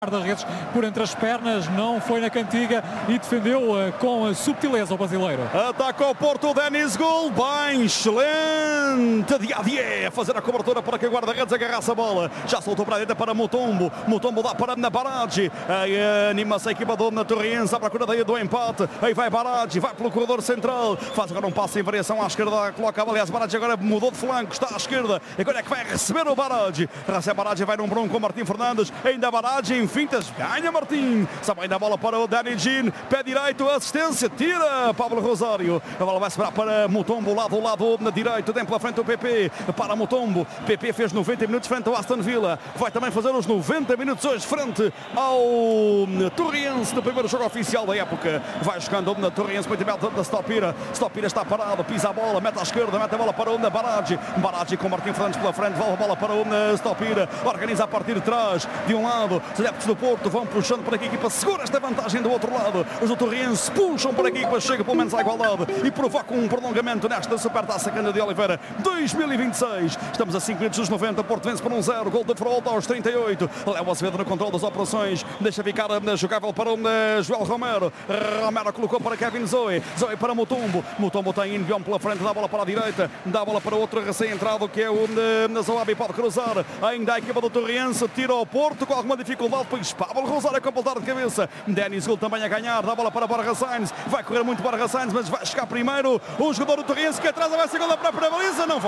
guarda-redes por entre as pernas, não foi na cantiga e defendeu com subtileza o brasileiro. Ataca o Porto, Denis Gol, bem, excelente, Diadier a fazer a cobertura para que o guarda-redes agarrasse a bola, já soltou para a direita para Mutombo, Mutombo dá para Baragi, anima-se a equipa do Torriense à procura daí do empate, aí vai Baragi, vai pelo corredor central, faz agora um passo em variação à esquerda, coloca, aliás, Baragi agora mudou de flanco, está à esquerda, agora é que vai receber o Baragi, recebe Baragi, vai num bronco com Martim Fernandes, ainda Baragi em fintas, ganha Martim, sabe ainda a bola para o Dani Jean, pé direito, assistência, tira Pablo Rosário, a bola vai sobrar para Mutombo, lado na direito, dentro pela frente o PP, para Mutombo, PP fez 90 minutos frente ao Aston Villa, vai também fazer os 90 minutos hoje frente ao Torriense, no primeiro jogo oficial da época, vai jogando na Torriense, muito bem da Stopira está parado, pisa a bola, mete à esquerda, mete a bola para o Baragi com Martim Fernandes pela frente, volta a bola para o Stopira, organiza a partir de trás, de um lado, os adeptos do Porto vão puxando para que a equipa segura esta vantagem do outro lado, os do Torriense puxam para que a equipa chegue pelo menos à igualdade e provocam um prolongamento nesta Supertaça Cândida de Oliveira 2026, estamos a 5 minutos dos 90, Porto vence por 1-0, gol de Frolta aos 38, Léo Azevedo no controle das operações, deixa ficar jogável para o Joel Romero colocou para Kevin Zoe para Mutombo tem Inbion pela frente, dá a bola para a direita, dá a bola para outro recém-entrado que é o Zoabi, pode cruzar, ainda a equipa do Torriense, tira ao Porto com alguma dificuldade, depois Pablo Rosário a completar de cabeça, Denis Gol também a ganhar, dá a bola para Borja Sainz, vai correr muito Borja Sainz, mas vai chegar primeiro o jogador do Torriense que atrás vai ser gol da própria baliza, não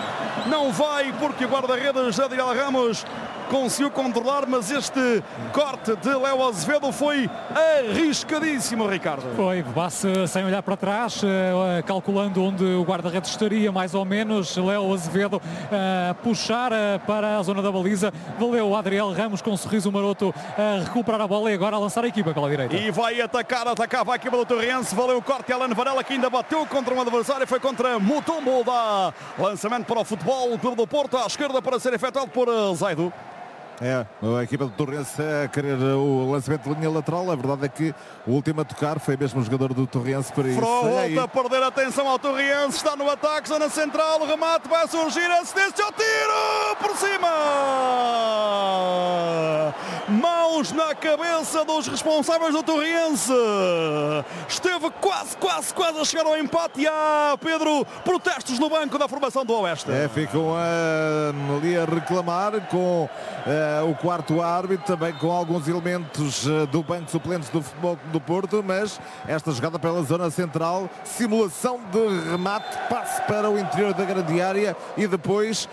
vai porque o guarda-redes Adriel Ramos conseguiu controlar, mas este corte de Léo Azevedo foi arriscadíssimo, Ricardo. Foi, passe sem olhar para trás, calculando onde o guarda-redes estaria, mais ou menos. Léo Azevedo puxar para a zona da baliza. Valeu Adriel Ramos com um sorriso maroto a recuperar a bola e agora a lançar a equipa pela direita. E vai atacar vai a equipa do Torriense. Valeu o corte de Alan Varela, que ainda bateu contra um adversário, foi contra Mutombo. Dá lançamento para o Futebol Clube do Porto, à esquerda para ser efetuado por Zaidu. A equipa do Torriense a querer o lançamento de linha lateral. A verdade é que o último a tocar foi mesmo o jogador do Torriense para isso. Volta a perder atenção ao Torriense, está no ataque, zona central, remate, vai surgir, assistência ao tiro, por cima! Mãos na cabeça dos responsáveis do Torriense. Esteve quase a chegar ao empate e há, Pedro, protestos no banco da formação do Oeste. Ficam ali a reclamar com o quarto árbitro, também com alguns elementos do banco suplentes do Futebol do Porto, mas esta jogada pela zona central, simulação de remate, passe para o interior da grande área e depois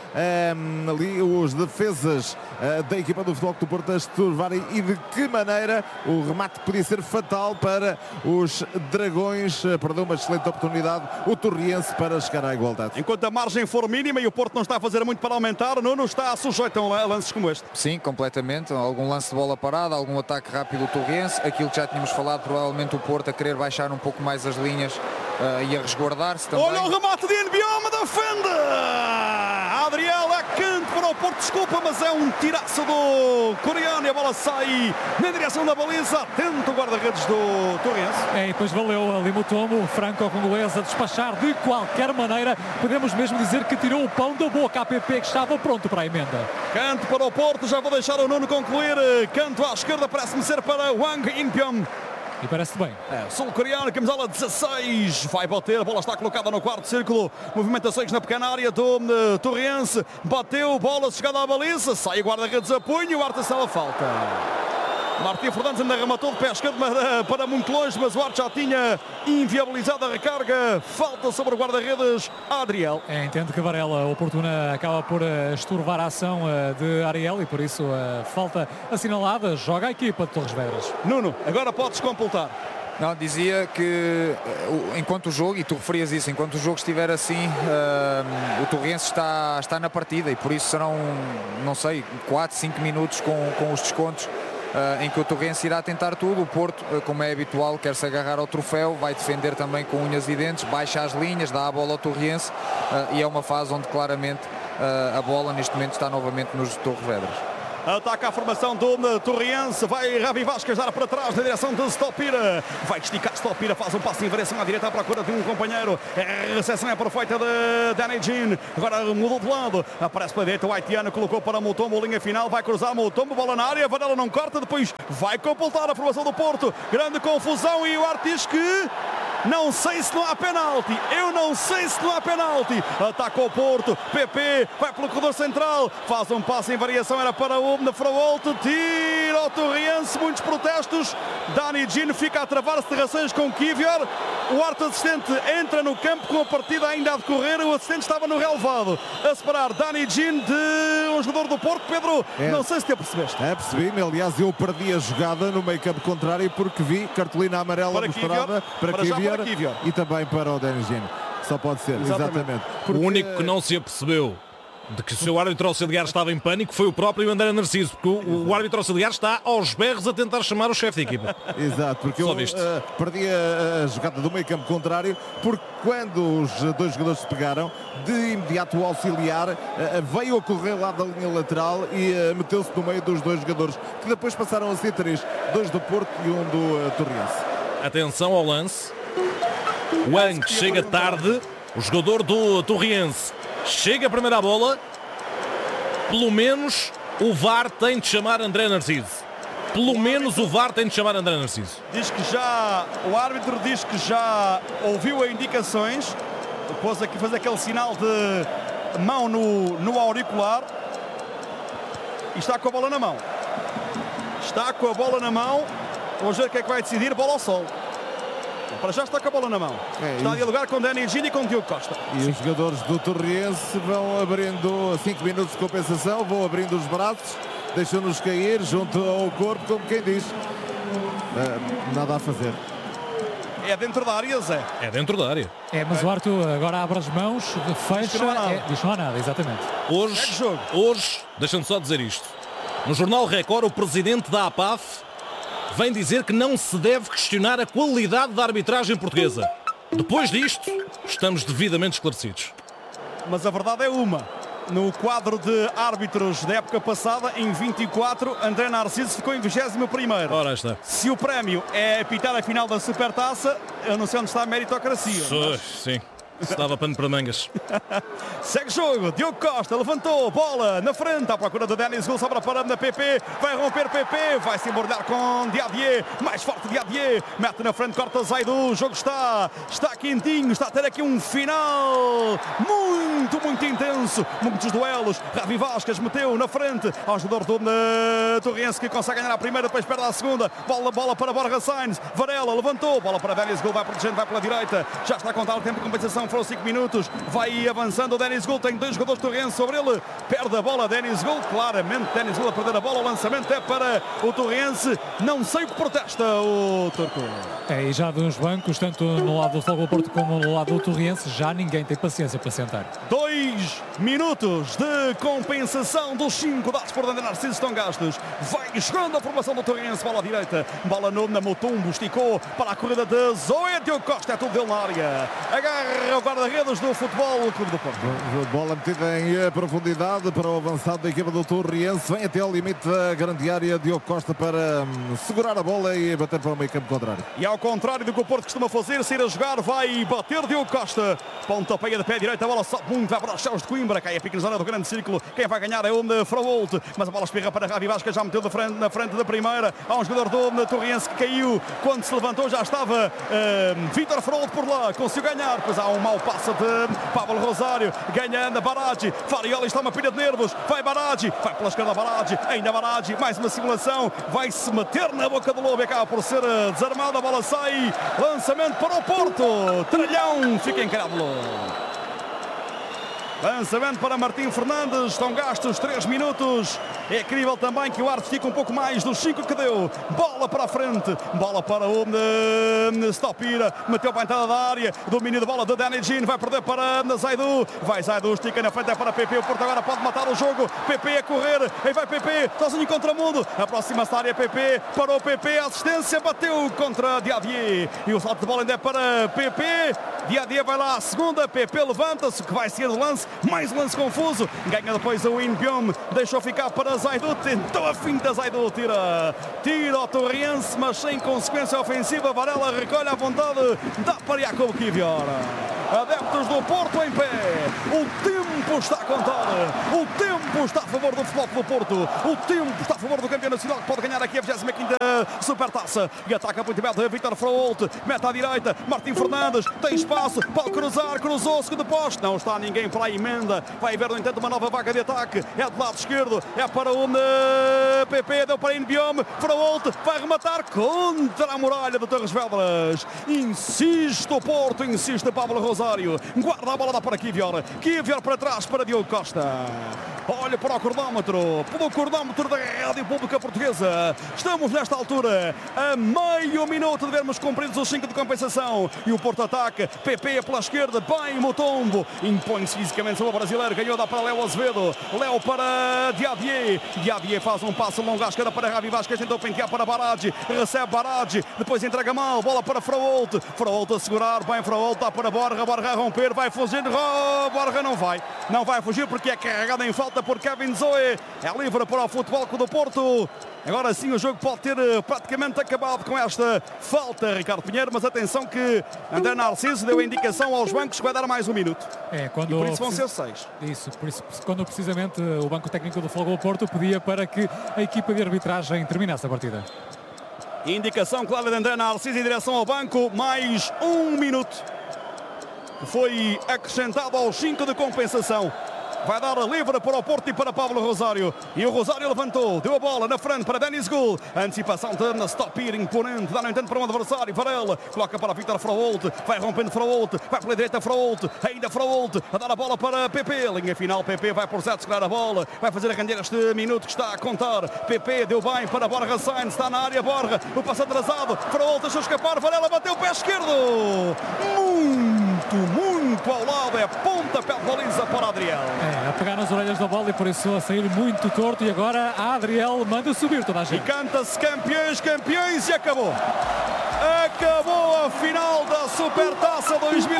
ali os defesas da equipa do Futebol do Porto a estorvarem, e de que maneira o remate podia ser fatal para os Dragões. Perdeu uma excelente oportunidade o Torriense para chegar à igualdade. Enquanto a margem for mínima e o Porto não está a fazer muito para aumentar, o Nuno está sujeito a lances como este. Sim, completamente. Algum lance de bola parada, algum ataque rápido do Torriense, aquilo que já tínhamos falado, provavelmente o Porto a querer baixar um pouco mais as linhas e a resguardar-se também. Olha o remate de Nbioma, defende! Adriel é canto para o Porto, desculpa, mas é um tiraço do coreano e a bola sai na direção da baliza, atento o guarda-redes do Torriense. E depois valeu ali Mutombo, franco-congolês, a despachar de qualquer maneira, podemos mesmo dizer que tirou o pão da boca a PP, que estava pronto para a emenda. Canto para o Porto, já vou deixar o Nuno concluir, canto à esquerda, parece-me ser para Wang Inpion. E parece bem. Sul-coreano, camisola 16, vai bater, a bola está colocada no quarto círculo, movimentações na pequena área do Torriense, bateu, bola chegada à baliza, sai o guarda-redes a punho, o Arte a falta. Martim Fernandes ainda rematou de pé esquerdo para muito longe, mas o Arte já tinha inviabilizado a recarga. Falta sobre o guarda-redes Adriel. Entendo que Varela oportuna acaba por estorvar a ação de Ariel e por isso falta assinalada. Joga a equipa de Torres Vedras. Nuno, agora podes completar. Não, dizia que enquanto o jogo, e tu referias isso, enquanto o jogo estiver assim, o Torriense está na partida e por isso serão, não sei, 4, 5 minutos com os descontos. Em que o Torriense irá tentar tudo. O Porto, como é habitual, quer-se agarrar ao troféu, vai defender também com unhas e dentes, baixa as linhas, dá a bola ao Torriense e é uma fase onde claramente a bola neste momento está novamente nos Torres Vedras. Ataca a formação do Torriense. Vai Ravi Vasquez dar para trás na direção de Stopira. Vai esticar Stopira, faz um passo em variação à direita à procura de um companheiro. A recepção é perfeita de Danny Jean. Agora mudou de lado. Aparece para a direita o haitiano, colocou para Mutombo, linha final. Vai cruzar Mutombo, bola na área. Varela não corta, depois vai completar a formação do Porto. Grande confusão e o árbitro diz que não sei se não há penalti. Eu não sei se não há penalti. Ataca o Porto. PP vai pelo corredor central. Faz um passo em variação. Era para o Fragolt. Tira o Torriense. Muitos protestos. Danny Jean fica a travar serrações com Kivior. O árbitro assistente entra no campo com a partida ainda a decorrer. O assistente estava no relevado a separar Danny Jean de um jogador do Porto. Pedro, não sei se te percebeste. Percebi-me. Aliás, eu perdi a jogada no meio campo contrário porque vi cartolina amarela para mostrada para Kivior e também para o Danny Jean. Só pode ser, exatamente. Porque... O único que não se apercebeu de que o seu árbitro auxiliar estava em pânico foi o próprio André Narciso, porque o árbitro auxiliar está aos berros a tentar chamar o chefe de equipa. Exato, porque eu perdi a jogada do meio campo contrário, porque quando os dois jogadores se pegaram, de imediato o auxiliar veio a correr lá da linha lateral e meteu-se no meio dos dois jogadores, que depois passaram a ser três, dois do Porto e um do Torriense. Atenção ao lance. Wang chega tarde, o jogador do Torriense chega primeiro à bola. Pelo menos o VAR tem de chamar André Narciso. Pelo menos o VAR tem de chamar André Narciso. Diz que já, o árbitro diz que já ouviu as indicações. Pôs aqui fazer aquele sinal de mão no auricular. E está com a bola na mão. Está com a bola na mão. Vamos ver o que é que vai decidir. Bola ao sol. Para já está com a bola na mão. Está a dialogar com Danny Jean e com Diogo Costa. E os jogadores do Torriense vão abrindo 5 minutos de compensação, vão abrindo os braços, deixam-nos cair junto ao corpo, como quem diz. Nada a fazer. É dentro da área, Zé. É dentro da área. Mas o Arthur agora abre as mãos, fecha. Diz que não há nada, exatamente. Hoje, deixa-me só dizer isto. No Jornal Record, o presidente da APAF vem dizer que não se deve questionar a qualidade da arbitragem portuguesa. Depois disto, estamos devidamente esclarecidos. Mas a verdade é uma. No quadro de árbitros da época passada, em 24, André Narciso ficou em 21º. Ora está. Se o prémio é apitar a final da Supertaça, eu não sei onde está a meritocracia. Sim. Estava pano para mangas. Segue jogo, Diogo Costa levantou, bola na frente, à procura de Denis Gul, sobra para na PP, vai romper PP, vai se embordar com Diadier, mais forte Diadier, mete na frente, corta Zaidu, o jogo está quentinho, está a ter aqui um final muito intenso, muitos duelos. Ravi Vasquez meteu na frente ao jogador do Torriense, que consegue ganhar a primeira, depois perde a segunda, bola para Borja Sainz, Varela levantou, bola para Denis Gul, vai protegendo, vai pela direita, já está a contar o tempo de compensação. Foram 5 minutos, vai avançando o Denis Gul, tem dois jogadores Torriense sobre ele, perde a bola Denis Gul, claramente Denis Gul a perder a bola, o lançamento é para o Torriense, não sei o que protesta o Turco. E já dos bancos, tanto no lado do Futebol Porto como no lado do Torriense, já ninguém tem paciência para sentar. 2 minutos de compensação dos 5 dados por André Narciso estão gastos, vai chegando a formação do Torriense, bola à direita, bola na Mutombo, esticou para a corrida de Zoé, Diogo Costa, é tudo dele na área, agarra o guarda-redes do Futebol Clube do Porto. Bola metida em profundidade para o avançado da equipa do Torriense, vem até ao limite da grande área, Diogo Costa para segurar a bola e bater para o meio campo contrário. E ao contrário do que o Porto costuma fazer, sair a jogar, vai bater Diogo Costa, pontapé de pé direito, a bola sobe muito, vai para os céus de Coimbra, cai a pique na zona do grande círculo, quem vai ganhar é o Fragolt, mas a bola espirra para Ravi Vasquez, já meteu na frente da primeira, há um jogador do Torriense que caiu, quando se levantou já estava Vítor Fragolt por lá, conseguiu ganhar, pois há um mau passo de Pablo Rosário, ganhando Baragi, Farioli está uma pilha de nervos, vai Baragi, vai pela esquerda Baragi, ainda Baragi, mais uma simulação, vai se meter na boca do lobo e acaba por ser desarmada, a bola sai, lançamento para o Porto, Tralhão fica encarado. Lançamento para Martim Fernandes, estão gastos 3 minutos. É incrível também que o árbitro fica um pouco mais dos 5 que deu. Bola para a frente, bola para o Stopira, meteu para a entrada da área, domínio de bola de Danny Jean, vai perder para Zaidu, vai Zaidu, estica na frente, é para PP, o Porto agora pode matar o jogo, PP a correr, aí vai PP, sozinho contra o mundo, aproxima-se da área PP, parou PP, assistência, bateu contra Diadier, e o salto de bola ainda é para PP, Diadia vai lá, a segunda, PP levanta-se, que vai ser o lance, mais um lance confuso, ganha depois o Inbiom, deixou ficar para Zaidu, tentou a finta, Zaidu tira o Torriense, mas sem consequência ofensiva. Varela recolhe à vontade, dá para Jacob Kivior. Adeptos do Porto em pé, o tempo está a contar, o tempo está a favor do Futebol Clube do Porto, o tempo está a favor do campeão nacional, que pode ganhar aqui a 25ª Supertaça, e ataca muito bem Vítor Frault, mete à direita, Martim Fernandes, tem espaço, pode cruzar, cruzou, segundo poste, não está ninguém para a emenda, vai haver no entanto uma nova vaga de ataque, é do lado esquerdo, é para o PP, deu para Inbiom, Frault vai rematar contra a muralha de Torres Vedras, insiste o Porto, insiste Pablo Rosário, guarda a bola, dá para Kivior para trás para Diogo Costa, olha para o cronómetro, pelo cronómetro da Rádio Pública Portuguesa, estamos nesta altura a meio minuto de vermos cumpridos os 5 de compensação, e o Porto ataca, PP pela esquerda, bem Mutombo, impõe-se fisicamente sobre o brasileiro, ganhou, dá para Léo Azevedo, Léo para Diadier faz um passo longo à esquerda para Ravi Vasquez, tentou pentear para Baradi, recebe Baradi, depois entrega mal, bola para Frault a segurar, bem Frault, dá para Borja a romper, vai fugindo, Borja não vai fugir porque é carregada em falta por Kevin Zoe, é livre para o Futebol Clube do Porto. Agora sim o jogo pode ter praticamente acabado com esta falta, Ricardo Pinheiro, mas atenção que André Narciso deu a indicação aos bancos que vai dar mais um minuto. Quando e por isso vão ser 6. Isso, por isso, quando precisamente o Banco Técnico do Futebol do Porto pedia para que a equipa de arbitragem terminasse a partida. Indicação clara de André Narciso em direção ao banco, mais um minuto. Foi acrescentado aos 5 de compensação. Vai dar livre para o Porto e para Pablo Rosário. E o Rosário levantou, deu a bola na frente para Denis Gul. Antecipação na stop-ir imponente. Dá no entanto para um adversário. Varela coloca para Vítor Frault. Vai rompendo Frault. Vai pela direita Frault. Ainda Frault. A dar a bola para PP. Linha final. PP vai por Zé segurar a bola. Vai fazer a render este minuto que está a contar. PP deu bem para Borja Sainz. Está na área Borja. O passo atrasado. Frault deixou escapar. Varela bateu o pé esquerdo. Muito ao lado. É pontapé de baliza para Adriel. A pegar nas orelhas da bola e por isso a sair muito torto, e agora a Adriel manda subir toda a gente. E canta-se campeões, campeões, e acabou. Acabou a final da Supertaça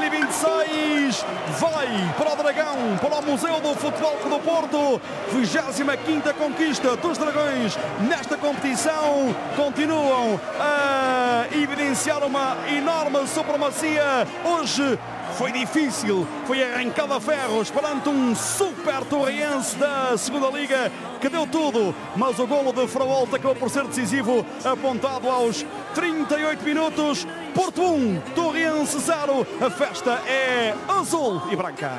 2026. Vai para o Dragão, para o Museu do Futebol Clube do Porto. 25ª conquista dos Dragões nesta competição. Continuam a evidenciar uma enorme supremacia. Hoje foi difícil, foi arrancado a ferros perante um super Torriense da segunda Liga que deu tudo, mas o golo de Frault acabou por ser decisivo, apontado aos 38 minutos. Porto 1, Torriense 0, a festa é azul e branca.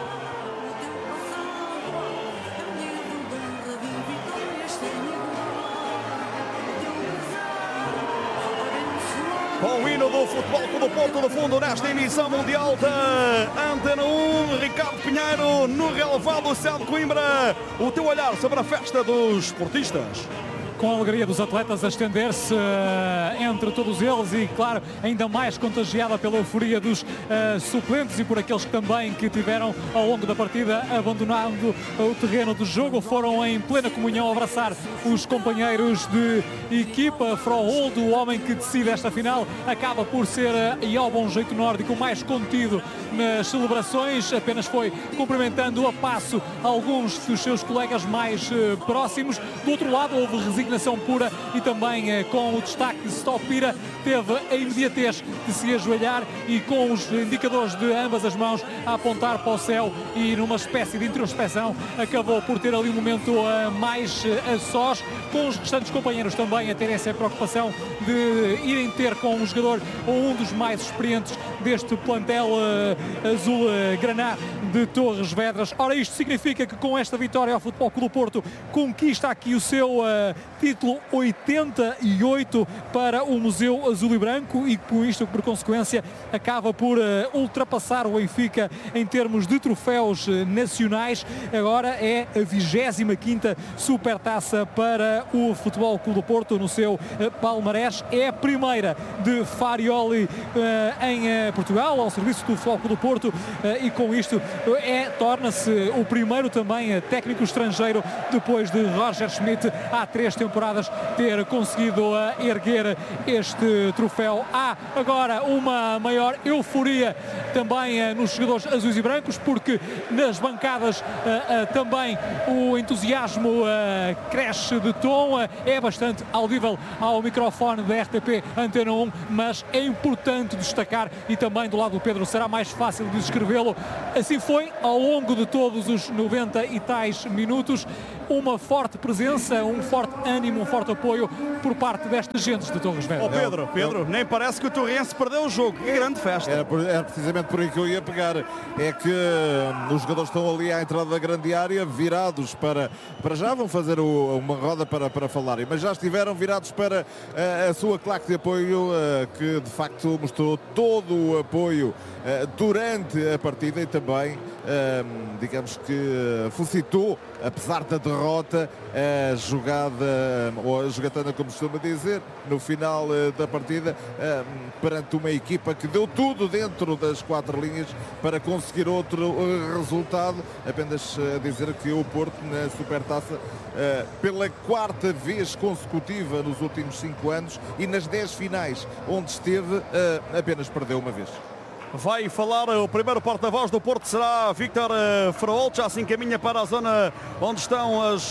Com o hino do Futebol Clube do Porto no fundo nesta emissão mundial da Antena 1, Ricardo Pinheiro, no relevado Céu de Coimbra, o teu olhar sobre a festa dos esportistas. Com a alegria dos atletas a estender-se entre todos eles e, claro, ainda mais contagiada pela euforia dos suplentes e por aqueles que tiveram ao longo da partida abandonando o terreno de jogo, foram em plena comunhão abraçar os companheiros de equipa. Frault, o homem que decide esta final, acaba por ser, e ao bom jeito nórdico, mais contido nas celebrações, apenas foi cumprimentando a passo alguns dos seus colegas mais próximos. Do outro lado houve resignação pura e também com o destaque de Stopira teve a imediatez de se ajoelhar e com os indicadores de ambas as mãos a apontar para o céu e numa espécie de introspecção acabou por ter ali um momento mais a sós, com os restantes companheiros também a terem essa preocupação de irem ter com um jogador ou um dos mais experientes deste plantel azul graná de Torres Vedras. Ora, isto significa que com esta vitória ao Futebol Clube do Porto conquista aqui o seu título 88 para o Museu Azul e Branco e com isto, por consequência, acaba por ultrapassar o Benfica em termos de troféus nacionais. Agora é a 25ª Supertaça para o Futebol Clube do Porto no seu palmarés. É a primeira de Farioli em Portugal, ao serviço do Futebol Clube do Porto, e com isto torna-se o primeiro também técnico estrangeiro depois de Roger Schmidt. Há 3 temporadas ter conseguido erguer este troféu. Há agora uma maior euforia também nos jogadores azuis e brancos, porque nas bancadas também o entusiasmo cresce de tom, é bastante audível ao microfone da RTP Antena 1, mas é importante destacar, e também do lado do Pedro será mais fácil de descrevê-lo, assim foi ao longo de todos os 90 e tais minutos, uma forte presença, um forte ânimo, um forte apoio por parte destas gentes de Torres Vedras. Pedro, nem parece que o Torrense perdeu o jogo. Que grande festa. Era precisamente por aí que eu ia pegar. É que os jogadores estão ali à entrada da grande área, virados para já vão fazer uma roda para falarem, mas já estiveram virados para a sua claque de apoio, que de facto mostrou todo o apoio durante a partida e também, digamos que felicitou, apesar da derrota, a jogada, ou a jogatana, como costuma dizer, no final da partida, perante uma equipa que deu tudo dentro das 4 linhas para conseguir outro resultado. Apenas dizer que o Porto, na Supertaça, pela 4ª vez consecutiva nos últimos 5 anos e nas 10 finais onde esteve, apenas perdeu uma vez. Vai falar o primeiro porta-voz do Porto, será Víctor Fraolt, já se encaminha para a zona onde estão os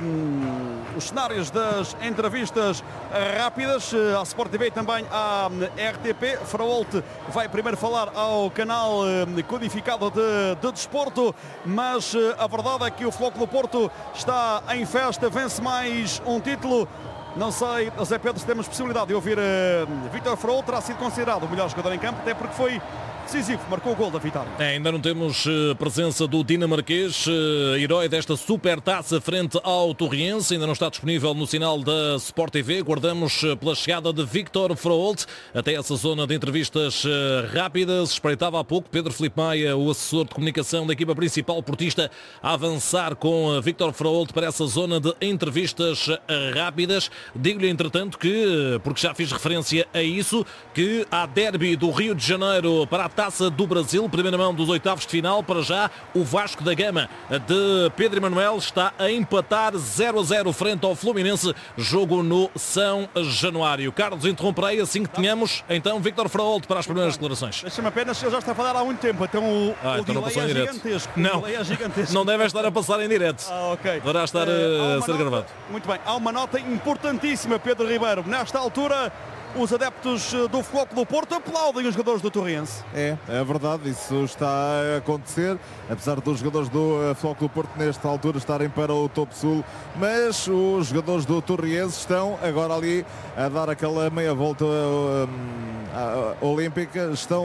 cenários das entrevistas rápidas, à Sport TV e também à RTP. Fraolt vai primeiro falar ao canal codificado de desporto, mas a verdade é que o Futebol Clube do Porto está em festa, vence mais um título. Não sei, Zé Pedro, se temos possibilidade de ouvir Víctor Fraolt. Terá sido considerado o melhor jogador em campo, até porque foi decisivo, marcou o gol da vitória. Ainda não temos presença do dinamarquês, herói desta Supertaça frente ao Torriense. Ainda não está disponível no sinal da Sport TV. Guardamos pela chegada de Víctor Fraolt até essa zona de entrevistas rápidas. Espreitava há pouco Pedro Filipe Maia, o assessor de comunicação da equipa principal portista, a avançar com Víctor Fraolt para essa zona de entrevistas rápidas. Digo-lhe, entretanto, que, porque já fiz referência a isso, que há derby do Rio de Janeiro para a Taça do Brasil, primeira mão dos oitavos de final. Para já, o Vasco da Gama de Pedro Emanuel está a empatar 0-0 frente ao Fluminense, jogo no São Januário. Carlos, interromperei assim que tenhamos então Víctor Fraolt para as primeiras declarações. Deixa-me apenas, ele já está a falar há muito tempo, então o delay é gigantesco. Não deve estar a passar em direto. Okay. Deverá estar a ser gravado. Muito bem, há uma nota importantíssima, Pedro Ribeiro. Nesta altura, os adeptos do Futebol Clube do Porto aplaudem os jogadores do Torriense. É verdade, isso está a acontecer, apesar dos jogadores do Futebol Clube do Porto nesta altura estarem para o topo sul, mas os jogadores do Torriense estão agora ali a dar aquela meia volta olímpica, estão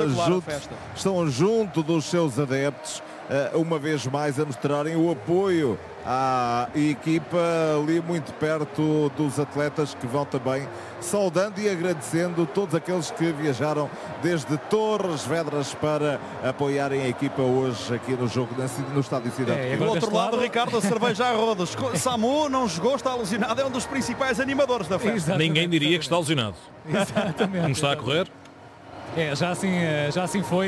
junto dos seus adeptos, uma vez mais a mostrarem o apoio à equipa, ali muito perto dos atletas, que vão também saudando e agradecendo todos aqueles que viajaram desde Torres Vedras para apoiarem a equipa hoje aqui no jogo no Estádio Cidade. Do outro lado, Ricardo, a cerveja a rodas. Samu não jogou, está alucinado, é um dos principais animadores da festa. Exatamente. Ninguém diria que está alucinado. Exatamente. Como está a correr? Já assim foi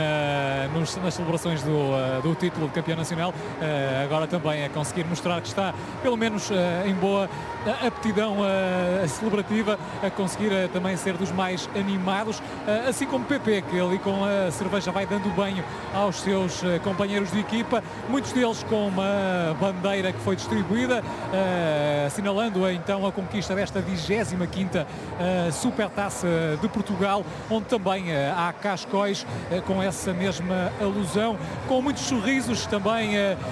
nas celebrações do título de campeão nacional. Agora também a conseguir mostrar que está pelo menos em boa aptidão celebrativa, a conseguir também ser dos mais animados, assim como PP, que ali com a cerveja vai dando banho aos seus companheiros de equipa, muitos deles com uma bandeira que foi distribuída, assinalando então a conquista desta 25ª Supertaça de Portugal, onde também há cascóis com essa mesma alusão, com muitos sorrisos também,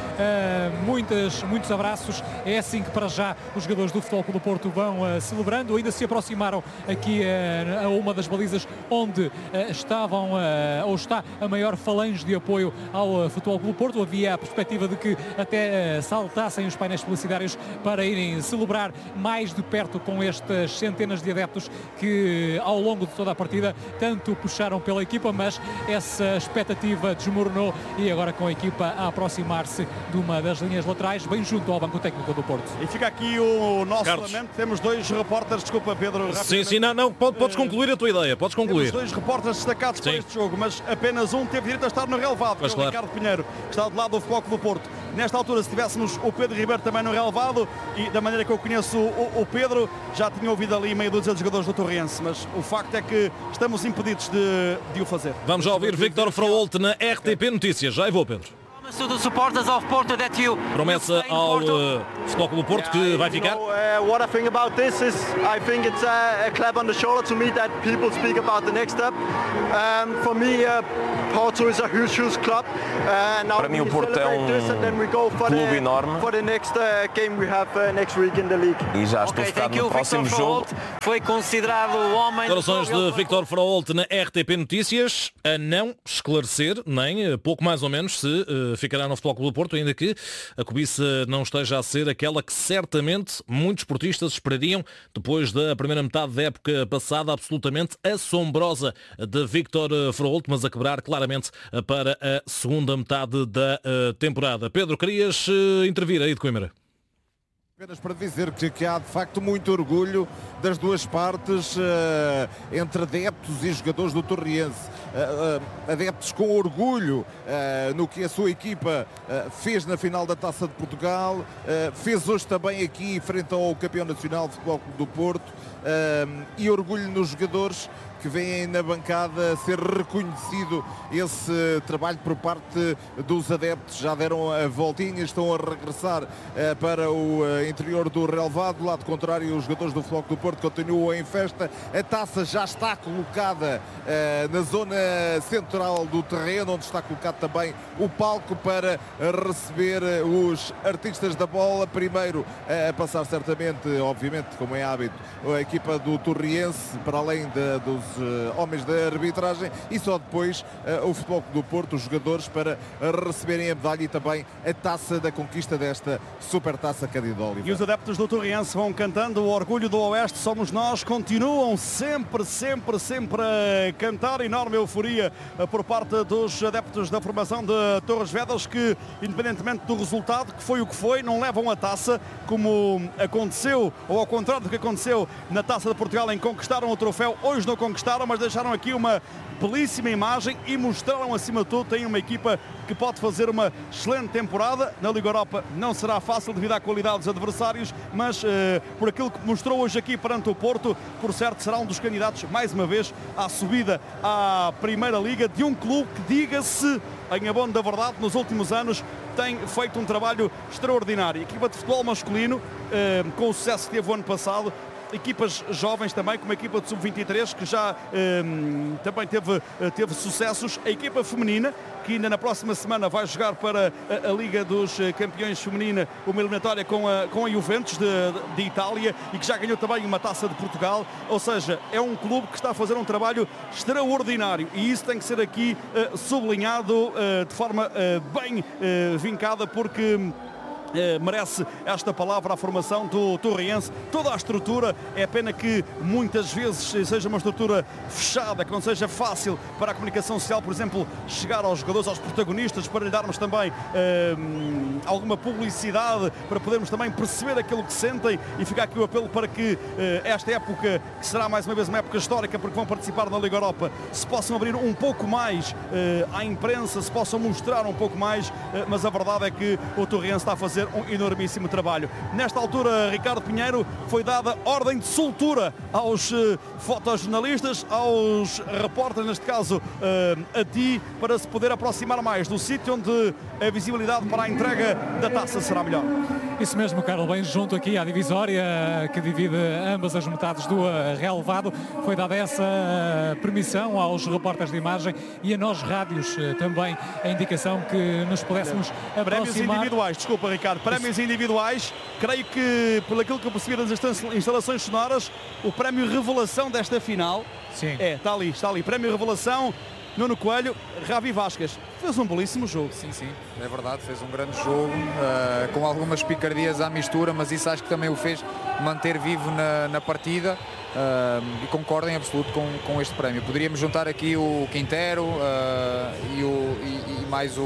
muitos abraços. É assim que para já os jogadores do Futebol Clube do Porto vão celebrando. Ainda se aproximaram aqui a uma das balizas onde estavam ou está a maior falange de apoio ao Futebol Clube do Porto. Havia a perspectiva de que até saltassem os painéis publicitários para irem celebrar mais de perto com estas centenas de adeptos que ao longo de toda a partida tanto puxaram pela equipa, mas essa expectativa desmoronou e agora com a equipa a aproximar-se de uma das linhas laterais, bem junto ao banco técnico do Porto. E fica aqui o nosso lamento. Temos dois repórteres, desculpa Pedro. Sim, não, podes concluir a tua ideia, podes concluir. Temos dois repórteres destacados para este jogo, mas apenas um teve direito a estar no relevado, que é o Ricardo Pinheiro, que está do lado do Futebol Clube do Porto. Nesta altura, se tivéssemos o Pedro Ribeiro também no relevado, e da maneira que eu conheço o Pedro, já tinha ouvido ali meia dúzia de jogadores do Torriense, mas o facto é que estamos impedidos de o fazer. Vamos já ouvir Víctor Fraholt na RTP Notícias. Já vou, Pedro. Promessa ao Futebol Clube do Porto que vai ficar. What I think about this is, I think it's a clap on the shoulder to me that people speak about the next step. For me, Porto is a huge club. Para mim o Porto é clube enorme. For the next game we have next week in the league. E já estou focado no próximo jogo. Foi considerado o homem. Declarações de Víctor Fraholt na RTP Notícias, a não esclarecer nem pouco mais ou menos se ficará no Futebol Clube do Porto, ainda que a cobiça não esteja a ser aquela que certamente muitos portistas esperariam depois da primeira metade da época passada, absolutamente assombrosa de Víctor Fraholt, mas a quebrar claramente para a segunda metade da temporada. Pedro, querias intervir aí de Coimbra? Apenas para dizer que há de facto muito orgulho das duas partes, entre adeptos e jogadores do Torriense. Adeptos com orgulho no que a sua equipa fez na final da Taça de Portugal, fez hoje também aqui frente ao campeão nacional de Futebol Clube do Porto, e orgulho nos jogadores que vêm na bancada ser reconhecido esse trabalho por parte dos adeptos. Já deram a voltinha, estão a regressar para o interior do relevado. Do lado contrário, os jogadores do Futebol Clube do Porto continuam em festa. A taça já está colocada na zona central do terreno, onde está colocado também o palco para receber os artistas da bola. Primeiro a passar certamente, obviamente, como é hábito, a equipa do Torriense, para além dos homens da arbitragem, e só depois o Futebol Clube do Porto, os jogadores, para receberem a medalha e também a taça da conquista desta super taça Cândido Oliveira. E os adeptos do Torriense vão cantando o orgulho do Oeste, somos nós, continuam sempre a cantar. Enorme euforia por parte dos adeptos da formação de Torres Vedras, que independentemente do resultado, que foi o que foi, não levam a taça, como aconteceu, ou ao contrário do que aconteceu na Taça de Portugal, em que conquistaram o troféu. Hoje não conquistaram, mas deixaram aqui uma belíssima imagem e mostraram, acima de tudo, tem uma equipa que pode fazer uma excelente temporada. Na Liga Europa não será fácil devido à qualidade dos adversários, mas por aquilo que mostrou hoje aqui perante o Porto, por certo será um dos candidatos, mais uma vez, à subida à Primeira Liga de um clube que, diga-se em abono da verdade, nos últimos anos tem feito um trabalho extraordinário. A equipa de futebol masculino, com o sucesso que teve o ano passado, equipas jovens também, como a equipa de Sub-23, que já também teve sucessos. A equipa feminina, que ainda na próxima semana vai jogar para a Liga dos Campeões Feminina, uma eliminatória com a Juventus de Itália, e que já ganhou também uma Taça de Portugal. Ou seja, é um clube que está a fazer um trabalho extraordinário, e isso tem que ser aqui sublinhado de forma bem vincada, porque merece esta palavra a formação do Torriense. Toda a estrutura, é pena que muitas vezes seja uma estrutura fechada, que não seja fácil para a comunicação social, por exemplo, chegar aos jogadores, aos protagonistas, para lhe darmos também alguma publicidade, para podermos também perceber aquilo que sentem. E fica aqui o apelo para que esta época, que será mais uma vez uma época histórica, porque vão participar na Liga Europa, se possam abrir um pouco mais à imprensa, se possam mostrar um pouco mais, mas a verdade é que o Torriense está a fazer um enormíssimo trabalho. Nesta altura, Ricardo Pinheiro, foi dada ordem de soltura aos fotojornalistas, aos repórteres, neste caso a ti, para se poder aproximar mais do sítio onde a visibilidade para a entrega da taça será melhor. Isso mesmo, Carlos, bem junto aqui à divisória que divide ambas as metades do relevado. Foi dada essa permissão aos repórteres de imagem e a nós rádios também a indicação que nos pudéssemos aproximar. Prémios individuais, desculpa, Ricardo, prémios individuais. Creio que, pelo aquilo que eu percebi das instalações sonoras, o prémio revelação desta final, sim, está ali, prémio revelação, Nuno Coelho, Ravi Vasquez. Fez um belíssimo jogo. Sim, é verdade, fez um grande jogo, com algumas picardias à mistura, mas isso acho que também o fez manter vivo na partida, e concordo em absoluto com este prémio. Poderíamos juntar aqui o Quintero e mais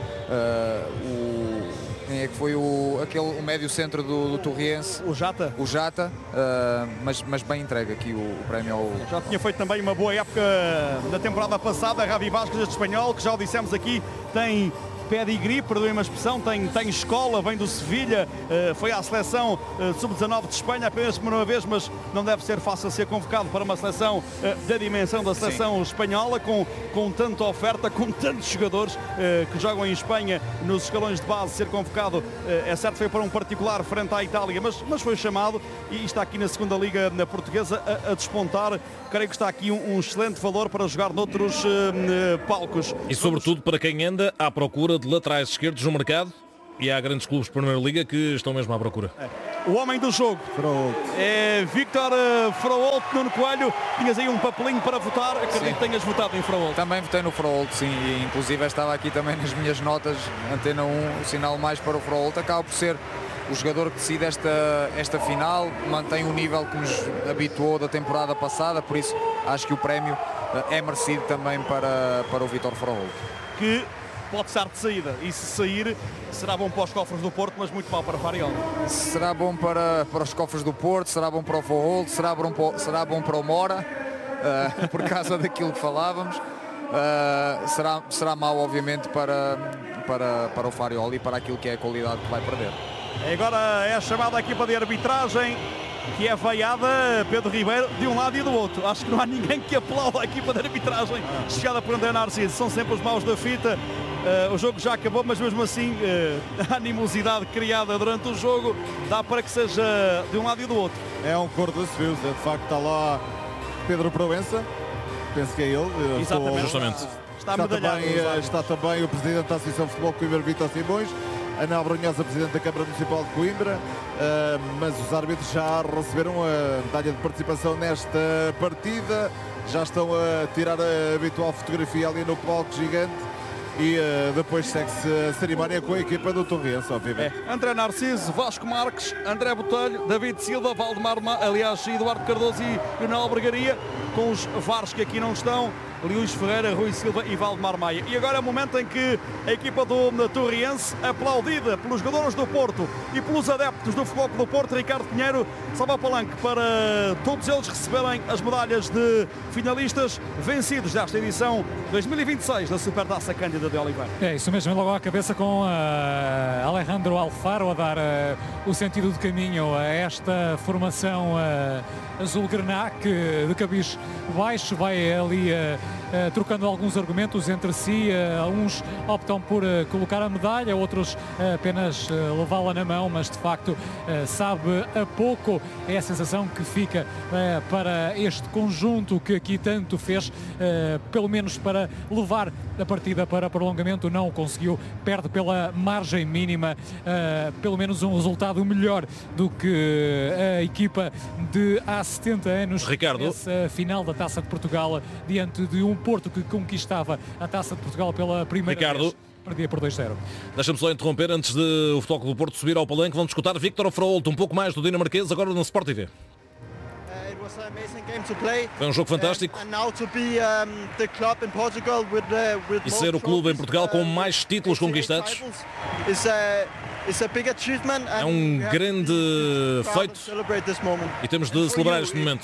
quem é que foi o médio centro do Torriense? O Jata. Mas bem entregue aqui o prémio ao... Já tinha feito também uma boa época na temporada passada. Ravi Vasquez, este espanhol, que já o dissemos aqui, tem pedigree, perdoem-me a expressão, tem escola, vem do Sevilha, foi à seleção sub-19 de Espanha apenas por uma vez, mas não deve ser fácil ser convocado para uma seleção da dimensão da seleção espanhola, com tanta oferta, com tantos jogadores que jogam em Espanha nos escalões de base. Ser convocado, é certo, foi para um particular frente à Itália, mas foi chamado e está aqui na segunda liga portuguesa a despontar. Creio que está aqui um excelente valor para jogar noutros palcos. E sobretudo para quem anda à procura de laterais esquerdos no mercado, e há grandes clubes de Primeira Liga que estão mesmo à procura. O homem do jogo é Víctor Fraolt. Nuno Coelho, tinhas aí um papelinho para votar, acredito que tenhas votado em Fraolt. Também votei no Fraolt, sim, e inclusive estava aqui também nas minhas notas, Antena 1, o sinal mais para o Fraolt. Acaba por ser o jogador que decide esta final, mantém o nível que nos habituou da temporada passada, por isso acho que o prémio é merecido também para o Vítor Fraolt. Que pode estar de saída, e se sair será bom para os cofres do Porto, mas muito mal para Fariol. Será bom para os cofres do Porto, será bom para o Fraolt, será bom para o Mora, por causa daquilo que falávamos. Será mau, obviamente, para o Fariol e para aquilo que é a qualidade que vai perder. Agora é chamada a equipa de arbitragem, que é veiada, Pedro Ribeiro, de um lado e do outro. Acho que não há ninguém que aplaude a equipa de arbitragem chegada por André Narciso. São sempre os maus da fita. O jogo já acabou, mas mesmo assim a animosidade criada durante o jogo dá para que seja de um lado e do outro. É um cor dos fios, de facto está lá Pedro Proença, penso que é ele. Exatamente. Justamente. Está também o presidente da Associação de Futebol Coimbra, Vítor Simões, Ana Brunhosa, presidente da Câmara Municipal de Coimbra, mas os árbitros já receberam a medalha de participação nesta partida, já estão a tirar a habitual fotografia ali no palco gigante e depois segue-se a cerimónia com a equipa do Torriense, obviamente. André Narciso, Vasco Marques, André Botelho, David Silva, Valdemar, Eduardo Cardoso e Leonel Bergaria, com os VARs que aqui não estão, Luís Ferreira, Rui Silva e Valdemar Maia. E agora é o momento em que a equipa do Torriense, aplaudida pelos jogadores do Porto e pelos adeptos do Futebol Clube do Porto, Ricardo Pinheiro, salva o palanque para todos eles receberem as medalhas de finalistas vencidos desta edição 2026 da Supertaça Cândida de Oliveira. É isso mesmo, logo à cabeça com Alejandro Alfaro a dar o sentido de caminho a esta formação azul-grená, que de cabiz baixo vai ali trocando alguns argumentos entre si. Uns optam por colocar a medalha, outros apenas levá-la na mão, mas de facto sabe a pouco. É a sensação que fica para este conjunto que aqui tanto fez, pelo menos para levar a partida para prolongamento. Não o conseguiu, perde pela margem mínima, pelo menos um resultado melhor do que a equipa de há 70 anos. Ricardo, essa final da Taça de Portugal, diante de um Porto que conquistava a Taça de Portugal pela primeira vez. Perdia por 2-0. Deixa-me só interromper antes de o Futebol Clube do Porto subir ao palanque. Vamos escutar Víctor Fraolt, um pouco mais do dinamarquês, agora no Sport TV. Foi um jogo fantástico. E ser o clube em Portugal com mais títulos conquistados é um grande feito e temos de celebrar este momento.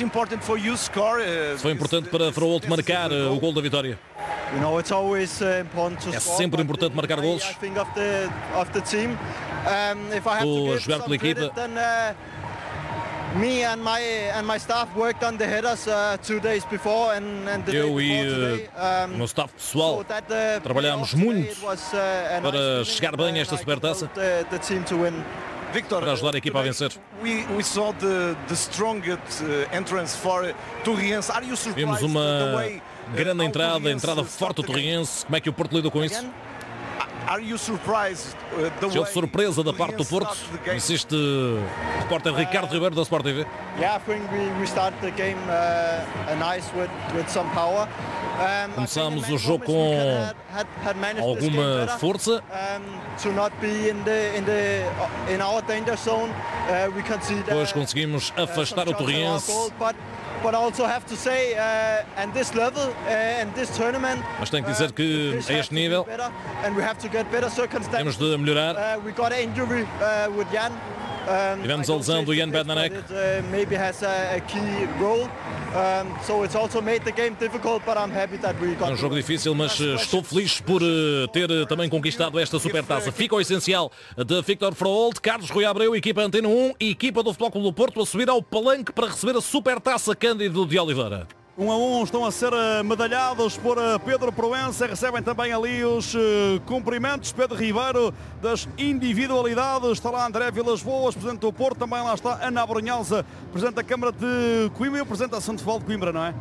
Foi importante para Fraolt marcar o gol da vitória. É sempre importante marcar golos. Estou a jogar pela equipa. Eu e o meu staff pessoal trabalhámos muito para chegar bem a esta Supertaça, para ajudar a equipa a vencer. Vimos uma grande entrada forte do Torriense. Como é que o Porto lidou com isso? Se houve surpresa da parte do Porto, insiste o repórter Ricardo Ribeiro da Sport TV. Começámos o jogo com alguma força. Depois conseguimos afastar o Torriense. Mas tenho que dizer que a este nível temos de melhorar. Tivemos a lesão do Jan Bednarek. So it's also made the game difficult, but I'm happy that we got. É um jogo difícil, mas estou feliz por ter também conquistado esta supertaça. Fica o essencial de Victor Froholt, Carlos Rui Abreu, equipa Antena 1 e equipa do Futebol Clube do Porto a subir ao palanque para receber a supertaça Cândido de Oliveira. 1-1 estão a ser medalhados por Pedro Proença, recebem também ali os cumprimentos, Pedro Ribeiro, das individualidades, está lá André Vilas-Boas, presidente do Porto, também lá está Ana Abrunhosa, presidente da Câmara de Coimbra e o presidente da Associação de Futebol de Coimbra, não é?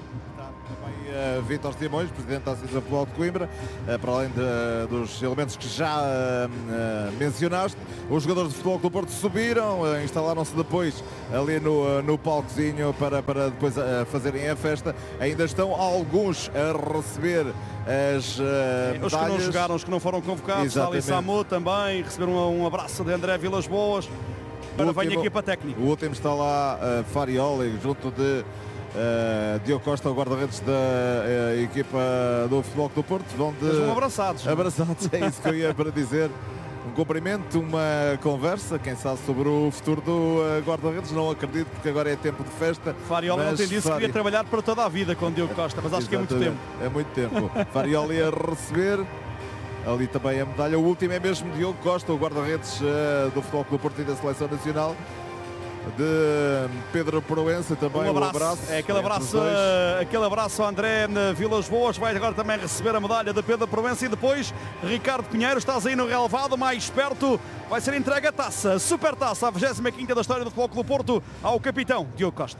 Vítor Simões, presidente da Associação de Futebol de Coimbra, para além dos elementos que já mencionaste. Os jogadores de futebol do Porto subiram, instalaram-se depois ali no palcozinho para depois fazerem a festa. Ainda estão alguns a receber as medalhas. Os que não jogaram, os que não foram convocados, está ali Samu também, receberam um abraço de André Vilas-Boas. Agora vem a equipa técnica. O último está lá, Farioli, junto de Diogo Costa, o guarda-redes da equipa do Futebol do Porto. Eles vão abraçados. Abraçados, é isso que eu ia para dizer. Um cumprimento, uma conversa, quem sabe sobre o futuro do guarda-redes, não acredito, porque agora é tempo de festa. Farioli ontem disse que queria trabalhar para toda a vida com Diogo Costa, mas acho que é muito tempo. É muito tempo. Farioli a receber ali também a medalha. O último é mesmo Diogo Costa, o guarda-redes do Futebol Clube do Porto e da Seleção Nacional. De Pedro Proença também. Um abraço. É aquele abraço a André Vilas-Boas. Vai agora também receber a medalha de Pedro Proença e depois Ricardo Pinheiro, estás aí no relevado, mais perto, vai ser entregue a taça, super taça, a 25ª da história do Futebol Clube do Porto, ao capitão Diogo Costa.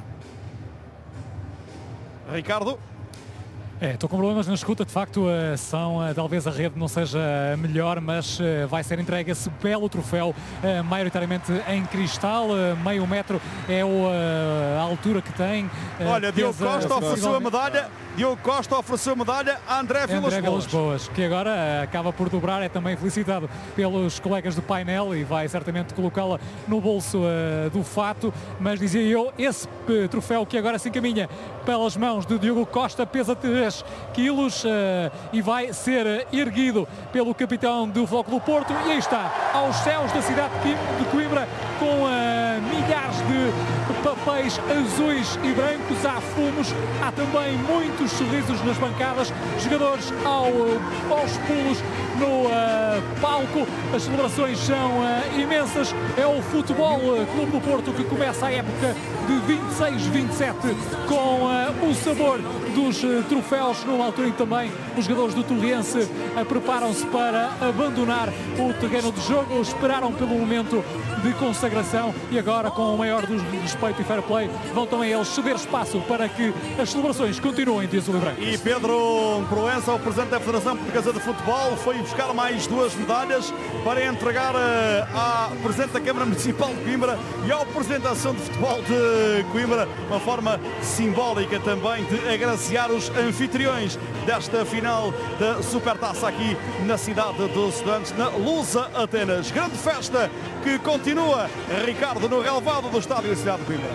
Ricardo. Estou com problemas na escuta, de facto talvez a rede não seja melhor, mas vai ser entregue esse belo troféu, maioritariamente em cristal, meio metro é a altura que tem. Olha, Diogo Costa ofereceu a medalha. Diogo Costa ofereceu medalha a André Vilas-Boas, que agora acaba por dobrar, é também felicitado pelos colegas do painel e vai certamente colocá-la no bolso do fato, mas dizia eu, esse troféu que agora se encaminha pelas mãos de Diogo Costa pesa 3 quilos e vai ser erguido pelo capitão do Futebol Clube do Porto e aí está, aos céus da cidade de Coimbra, com milhares de papéis azuis e brancos, há fumos, há também muitos sorrisos nas bancadas, jogadores aos pulos no palco, as celebrações são imensas, é o Futebol Clube do Porto que começa a época de 26-27 com o sabor dos troféus, numa altura em que também os jogadores do Torriense preparam-se para abandonar o terreno de jogo, esperaram pelo momento de consagração e agora, com o maior dos respeito e fair play, vão também eles ceder espaço para que as celebrações continuem, diz o Libranco. E Pedro Proença, o presidente da Federação Portuguesa de Futebol, foi buscar mais 2 medalhas para entregar à presidente da Câmara Municipal de Coimbra e ao presidente da Associação de Futebol de Coimbra, uma forma simbólica também de agraciar os anfitriões desta final da Supertaça aqui na cidade dos Estudantes, na Lusa Atenas. Grande festa que continua, Ricardo, no relevado do estádio da cidade de Coimbra.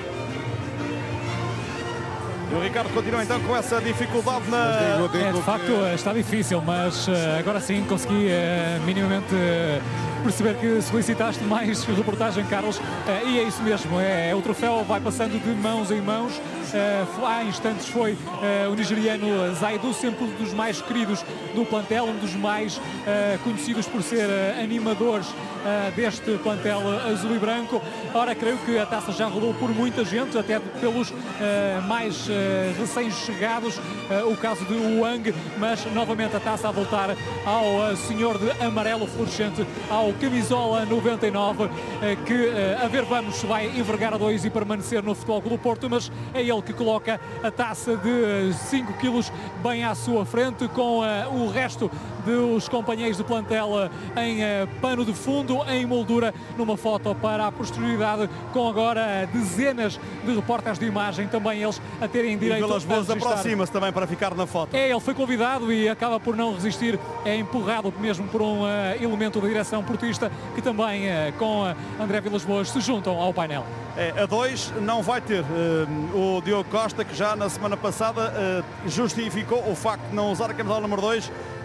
E o Ricardo continua então com essa dificuldade na... de facto está difícil, mas agora sim consegui minimamente perceber que solicitaste mais reportagem, Carlos, e é isso mesmo, o troféu vai passando de mãos em mãos. Há instantes foi o nigeriano Zaidu, sempre um dos mais queridos do plantel, um dos mais conhecidos por ser animadores deste plantel azul e branco. Ora, creio que a taça já rodou por muita gente, até pelos mais recém-chegados, o caso de Wang, mas novamente a taça a voltar ao senhor de amarelo fluorescente, ao camisola 99, que a ver vamos se vai envergar a 2 e permanecer no Futebol Clube do Porto, mas é ele que coloca a taça de 5 quilos bem à sua frente, com o resto dos companheiros de plantel em pano de fundo, em moldura, numa foto para a posterioridade, com agora dezenas de repórteres de imagem, também eles a terem direito a registrar. Aproxima-se também para ficar na foto. Ele foi convidado e acaba por não resistir, é empurrado mesmo por um elemento da direção portista, que também com André Vilas-Boas se juntam ao painel. A 2 não vai ter o Diogo Costa, que já na semana passada justificou o facto de não usar a camisola número 2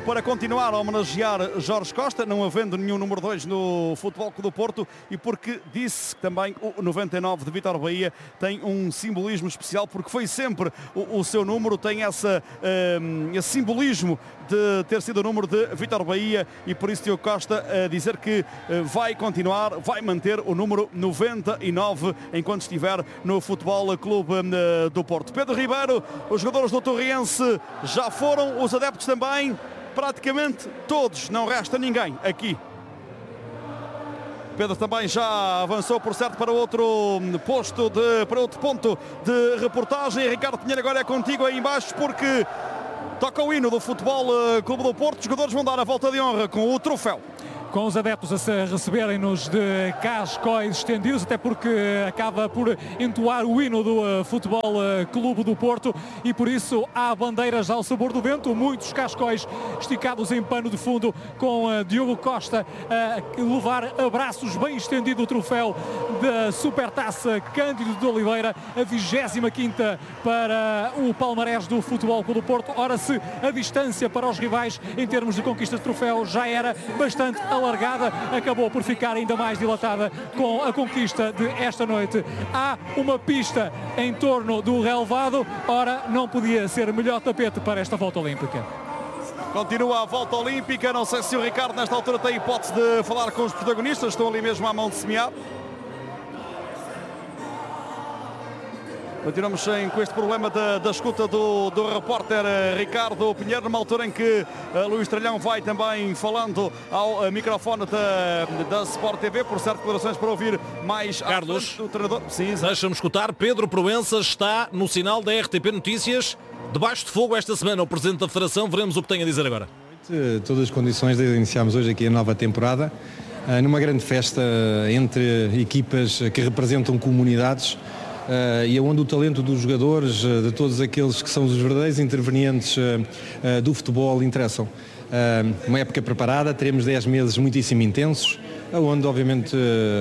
para continuar a homenagear Jorge Costa, não havendo nenhum número 2 no Futebol Clube do Porto, e porque disse também o 99 de Vítor Bahia tem um simbolismo especial, porque foi sempre o seu número, tem esse simbolismo de ter sido o número de Vítor Bahia, e por isso Diogo Costa a dizer que vai continuar, vai manter o número 99 enquanto estiver no Futebol Clube do Porto. Pedro Ribeiro, os jogadores do Torriense já foram, os adeptos também, praticamente todos, não resta ninguém aqui. Pedro também já avançou, por certo, para outro ponto de reportagem. Ricardo Pinheiro, agora é contigo aí embaixo, porque toca o hino do Futebol Clube do Porto. Os jogadores vão dar a volta de honra com o troféu, com os adeptos a receberem-nos de cascóis estendidos, até porque acaba por entoar o hino do Futebol Clube do Porto, e por isso há bandeiras ao sabor do vento, muitos cascóis esticados em pano de fundo, com Diogo Costa a levar abraços bem estendido o troféu da Supertaça Cândido de Oliveira, a 25ª para o palmarés do Futebol Clube do Porto. Ora, se a distância para os rivais em termos de conquista de troféu já era bastante alargada, acabou por ficar ainda mais dilatada com a conquista de esta noite. Há uma pista em torno do relevado, ora, não podia ser melhor tapete para esta volta olímpica. Continua a volta olímpica, não sei se o Ricardo nesta altura tem hipótese de falar com os protagonistas, estão ali mesmo à mão de semear. Continuamos com este problema da escuta do repórter Ricardo Pinheiro, numa altura em que Luís Tralhão vai também falando ao microfone da Sport TV, por certo, declarações para ouvir mais Carlos, do treinador. Sim, deixa-me escutar. Pedro Proença está no sinal da RTP Notícias, debaixo de fogo esta semana. O Presidente da Federação, veremos o que tem a dizer agora. Todas as condições de iniciarmos hoje aqui a nova temporada, numa grande festa entre equipas que representam comunidades, e onde o talento dos jogadores, de todos aqueles que são os verdadeiros intervenientes do futebol, interessam. Uma época preparada, teremos 10 meses muitíssimo intensos, onde obviamente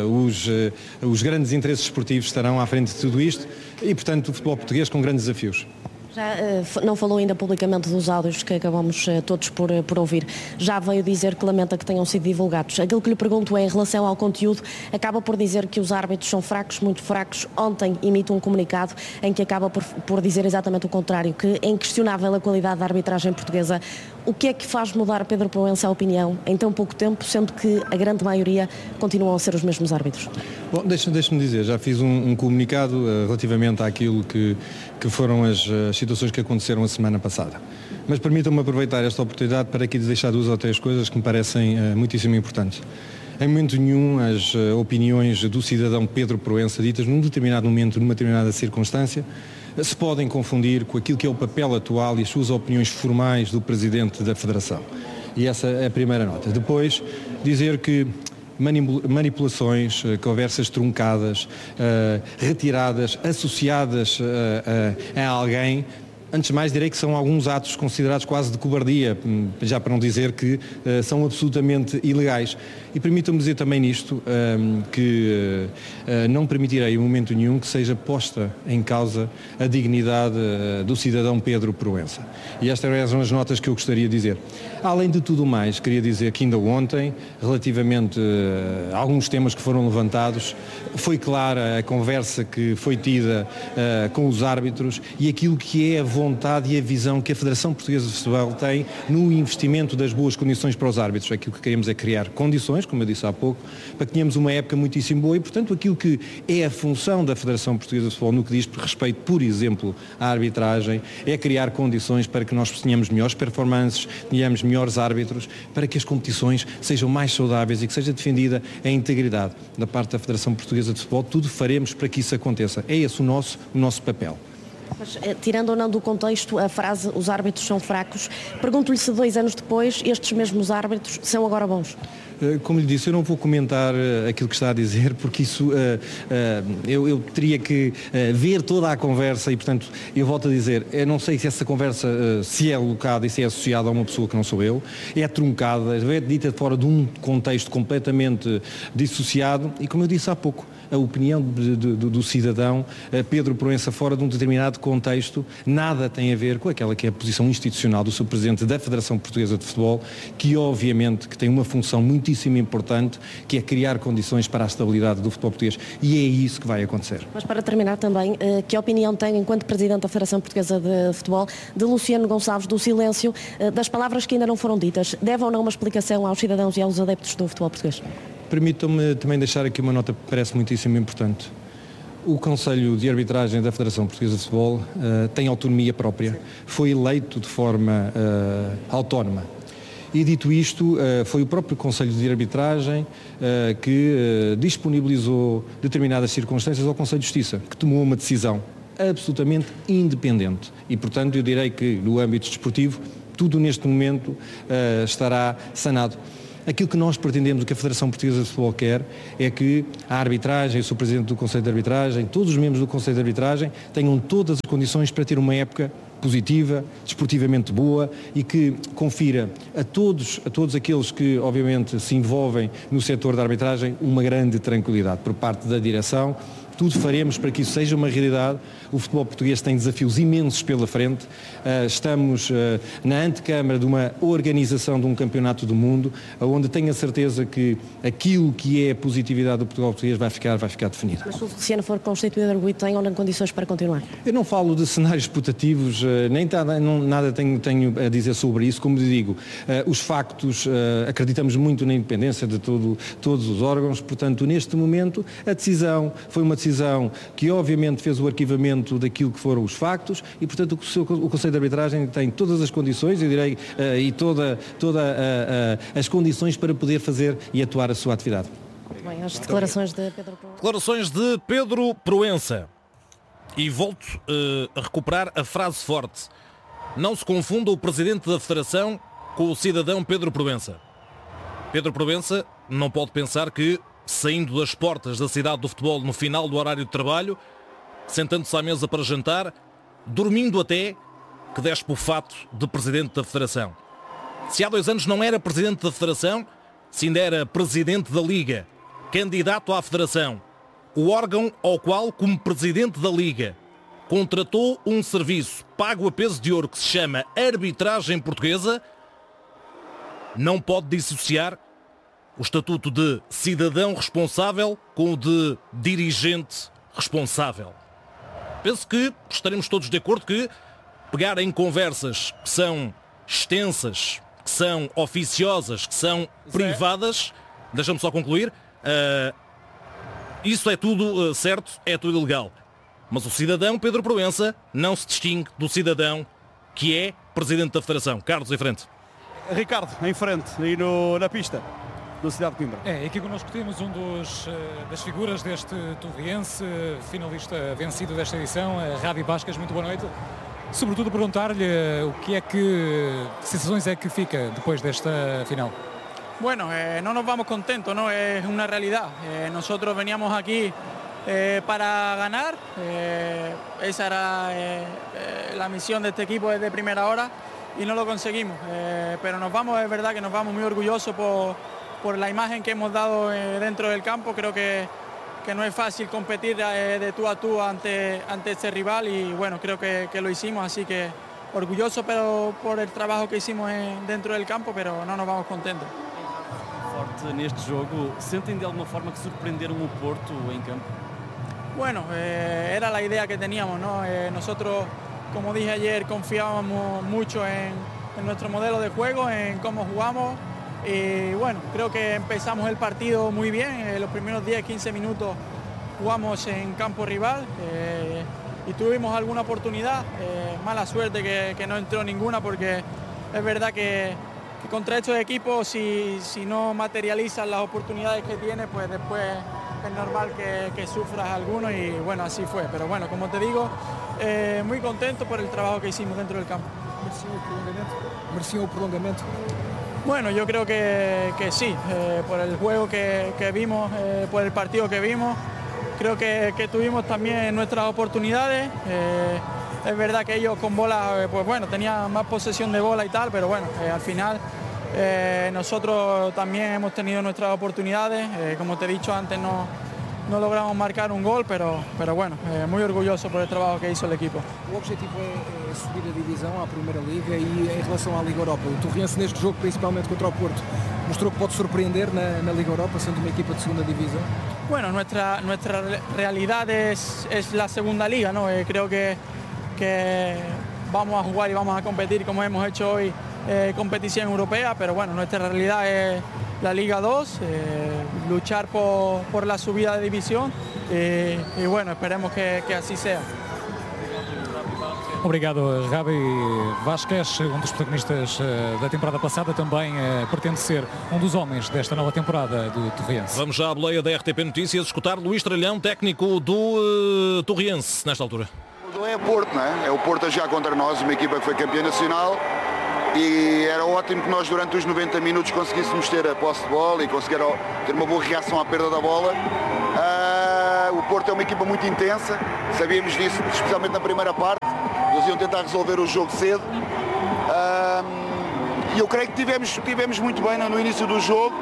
os grandes interesses esportivos estarão à frente de tudo isto, e portanto o futebol português com grandes desafios. Já não falou ainda publicamente dos áudios que acabamos todos por ouvir. Já veio dizer que lamenta que tenham sido divulgados. Aquilo que lhe pergunto é, em relação ao conteúdo, acaba por dizer que os árbitros são fracos, muito fracos. Ontem emite um comunicado em que acaba por dizer exatamente o contrário, que é inquestionável a qualidade da arbitragem portuguesa. O que é que faz mudar, Pedro Proença, a opinião em tão pouco tempo, sendo que a grande maioria continuam a ser os mesmos árbitros? Bom, deixa-me dizer, já fiz um comunicado relativamente àquilo que foram as situações que aconteceram a semana passada. Mas permitam-me aproveitar esta oportunidade para aqui deixar 2 ou 3 coisas que me parecem muitíssimo importantes. Em momento nenhum as opiniões do cidadão Pedro Proença, ditas num determinado momento, numa determinada circunstância, se podem confundir com aquilo que é o papel atual e as suas opiniões formais do Presidente da Federação. E essa é a primeira nota. Depois, dizer que manipulações, conversas truncadas, retiradas, associadas a alguém, antes de mais direi que são alguns atos considerados quase de cobardia, já para não dizer que são absolutamente ilegais. E permitam-me dizer também nisto que não permitirei em momento nenhum que seja posta em causa a dignidade do cidadão Pedro Proença. E estas são as notas que eu gostaria de dizer. Além de tudo mais, queria dizer que ainda ontem, relativamente a alguns temas que foram levantados, foi clara a conversa que foi tida com os árbitros e aquilo que é a vontade e a visão que a Federação Portuguesa de Futebol tem no investimento das boas condições para os árbitros. Aquilo que queremos é criar condições, como eu disse há pouco, para que tenhamos uma época muitíssimo boa e, portanto, aquilo que é a função da Federação Portuguesa de Futebol no que diz respeito, por exemplo, à arbitragem, é criar condições para que nós tenhamos melhores performances, tenhamos melhores árbitros, para que as competições sejam mais saudáveis e que seja defendida a integridade da parte da Federação Portuguesa de Futebol. Tudo faremos para que isso aconteça. É esse o nosso papel. Mas, tirando ou não do contexto a frase os árbitros são fracos, pergunto-lhe se 2 anos depois estes mesmos árbitros são agora bons. Como lhe disse, eu não vou comentar aquilo que está a dizer, porque isso eu teria que ver toda a conversa e, portanto, eu volto a dizer, eu não sei se essa conversa se é alocada e se é associada a uma pessoa que não sou eu, é truncada, é dita fora de um contexto completamente dissociado e, como eu disse há pouco, a opinião do cidadão Pedro Proença fora de um determinado contexto nada tem a ver com aquela que é a posição institucional do seu Presidente da Federação Portuguesa de Futebol, que obviamente que tem uma função muitíssimo importante, que é criar condições para a estabilidade do futebol português, e é isso que vai acontecer. Mas para terminar também, que opinião tem, enquanto Presidente da Federação Portuguesa de Futebol, de Luciano Gonçalves, do silêncio, das palavras que ainda não foram ditas? Deve ou não uma explicação aos cidadãos e aos adeptos do futebol português? Permitam-me também deixar aqui uma nota que parece muitíssimo importante. O Conselho de Arbitragem da Federação Portuguesa de Futebol tem autonomia própria, foi eleito de forma autónoma. E dito isto, foi o próprio Conselho de Arbitragem que disponibilizou determinadas circunstâncias ao Conselho de Justiça, que tomou uma decisão absolutamente independente. E, portanto, eu direi que no âmbito desportivo, tudo neste momento estará sanado. Aquilo que nós pretendemos, o que a Federação Portuguesa de Futebol quer, é que a arbitragem, eu sou Presidente do Conselho de Arbitragem, todos os membros do Conselho de Arbitragem tenham todas as condições para ter uma época positiva, desportivamente boa e que confira a todos aqueles que obviamente se envolvem no setor da arbitragem uma grande tranquilidade por parte da direção. Tudo faremos para que isso seja uma realidade. O futebol português tem desafios imensos pela frente. Estamos na antecâmara de uma organização de um campeonato do mundo, onde tenho a certeza que aquilo que é a positividade do futebol português vai ficar definido. Mas se o Luciano for constituído arguido, tem ou não condições para continuar? Eu não falo de cenários putativos, nem nada tenho a dizer sobre isso. Como digo, os factos, acreditamos muito na independência de todos os órgãos, portanto, neste momento, a decisão foi uma decisão que obviamente fez o arquivamento daquilo que foram os factos e, portanto, o Conselho de Arbitragem tem todas as condições, eu direi, e todas as condições para poder fazer e atuar a sua atividade. Bem, as declarações de Pedro Proença. Declarações de Pedro Proença. E volto a recuperar a frase forte. Não se confunda o Presidente da Federação com o cidadão Pedro Proença. Pedro Proença não pode pensar que, saindo das portas da cidade do futebol no final do horário de trabalho, sentando-se à mesa para jantar, dormindo até, que despe o fato de Presidente da Federação. Se há 2 anos não era Presidente da Federação, se ainda era Presidente da Liga, candidato à Federação, o órgão ao qual, como Presidente da Liga, contratou um serviço pago a peso de ouro que se chama Arbitragem Portuguesa, não pode dissociar o estatuto de cidadão responsável com o de dirigente responsável. Penso que estaremos todos de acordo que pegar em conversas que são extensas, que são oficiosas, que são privadas, deixa-me só concluir, isso é tudo certo, é tudo ilegal. Mas o cidadão Pedro Proença não se distingue do cidadão que é Presidente da Federação. Carlos, em frente. Ricardo, em frente, aí na pista da cidade de Coimbra. É, aqui connosco temos um das figuras deste torriense, finalista vencido desta edição, Rabi Bascas. Muito boa noite. Sobretudo perguntar-lhe que sensações é que fica depois desta final. Bueno, no nos vamos contentos, ¿no? Es una realidad. Nosotros veníamos aquí para ganar. Esa era la misión de este equipo desde primera hora y no lo conseguimos. Pero nos vamos, es verdad que nos vamos muy orgullosos por la imagen que hemos dado dentro del campo. Creo que no es fácil competir de tú a tú ante este rival y bueno, creo que lo hicimos, así que orgulloso pero por el trabajo que hicimos dentro del campo, pero no nos vamos contentos. Forte neste jogo, sentem de alguma forma que surpreenderam o Porto em campo? Bueno, era la idea que teníamos, ¿no? Nosotros, como dije ayer, confiábamos mucho en nuestro modelo de juego, en cómo jugamos. Y bueno, creo que empezamos el partido muy bien. Los primeros 10-15 minutos jugamos en campo rival y tuvimos alguna oportunidad. Mala suerte que no entró ninguna, porque es verdad que contra estos equipos, si no materializan las oportunidades que tiene, pues después es normal que sufras alguno y bueno, así fue. Pero bueno, como te digo, muy contento por el trabajo que hicimos dentro del campo. ¿Mereció el prolongamento? Bueno, yo creo que sí, por el juego que vimos, por el partido que vimos, creo que tuvimos también nuestras oportunidades. Es verdad que ellos con bola, pues bueno, tenían más posesión de bola y tal, pero bueno, al final nosotros también hemos tenido nuestras oportunidades. Como te he dicho antes, no no logramos marcar un gol, pero bueno, muy orgulloso por el trabajo que hizo el equipo. O objetivo é subir a divisão à Primeira Liga e em relação à Liga Europa. O Torrense neste jogo, principalmente contra o Porto, mostrou que pode surpreender na Liga Europa, sendo uma equipa de segunda divisão. Bueno, nuestra realidad es la segunda liga, ¿no? Creo que vamos a jugar y vamos a competir como hemos hecho hoy, competición europea, pero bueno, nuestra realidad es la Liga 2, luchar por la subida de división y bueno, esperemos que así sea. Obrigado, Gabi Vasquez, um dos protagonistas da temporada passada, também pretende ser um dos homens desta nova temporada do Torrense. Vamos já à boleia da RTP Notícias escutar Luís Tralhão, técnico do Torrense, nesta altura. É o Porto, não é? É o Porto a jogar contra nós, uma equipa que foi campeã nacional, e era ótimo que nós durante os 90 minutos conseguíssemos ter a posse de bola e conseguir ter uma boa reação à perda da bola. O Porto é uma equipa muito intensa, sabíamos disso, especialmente na primeira parte. Eles iam tentar resolver o jogo cedo. E eu creio que tivemos muito bem no início do jogo.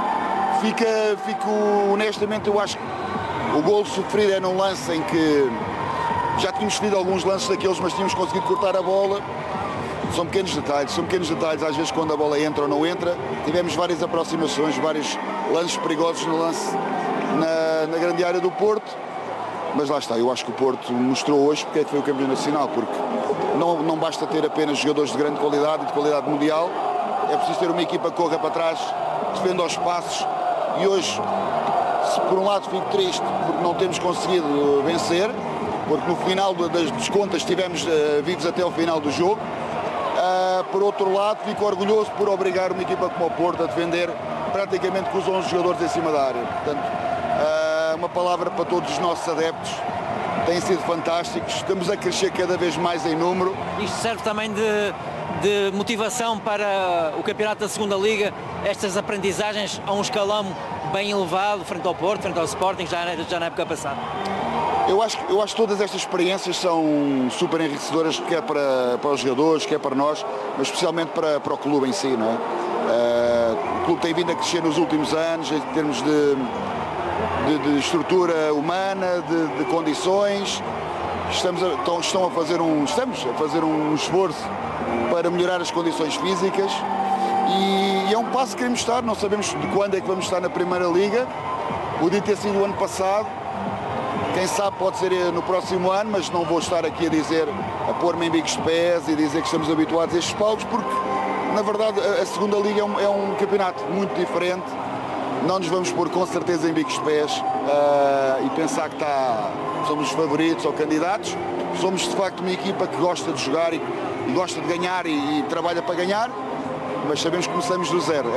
Fico honestamente, eu acho que o golo sofrido é num lance em que já tínhamos sofrido alguns lances daqueles, mas tínhamos conseguido cortar a bola. São pequenos detalhes às vezes quando a bola entra ou não entra. Tivemos várias aproximações, vários lances perigosos no lance na grande área do Porto. Mas lá está, eu acho que o Porto mostrou hoje porque é que foi o campeão nacional, porque não basta ter apenas jogadores de grande qualidade e de qualidade mundial, é preciso ter uma equipa que corra para trás, defenda os espaços, e hoje, por um lado fico triste porque não temos conseguido vencer, porque no final das contas estivemos vivos até ao final do jogo. Por outro lado, fico orgulhoso por obrigar uma equipa como o Porto a defender praticamente com os 11 jogadores em cima da área. Portanto, uma palavra para todos os nossos adeptos, têm sido fantásticos, estamos a crescer cada vez mais em número. Isto serve também de motivação para o campeonato da segunda liga, estas aprendizagens a um escalão bem elevado, frente ao Porto, frente ao Sporting, já na época passada. Eu acho que todas estas experiências são super enriquecedoras, quer para os jogadores, quer para nós, mas especialmente para o clube em si, não é? O clube tem vindo a crescer nos últimos anos em termos de estrutura humana, de condições. Estamos a fazer um esforço para melhorar as condições físicas e é um passo que queremos estar. Não sabemos de quando é que vamos estar na Primeira Liga. Podia ter sido o ano passado, quem sabe pode ser no próximo ano, mas não vou estar aqui a pôr-me em bicos de pés e dizer que estamos habituados a estes palcos, porque na verdade a segunda liga é um campeonato muito diferente. Não nos vamos pôr com certeza em bicos de pés e pensar que somos os favoritos ou candidatos. Somos de facto uma equipa que gosta de jogar e gosta de ganhar e trabalha para ganhar, mas sabemos que começamos do zero.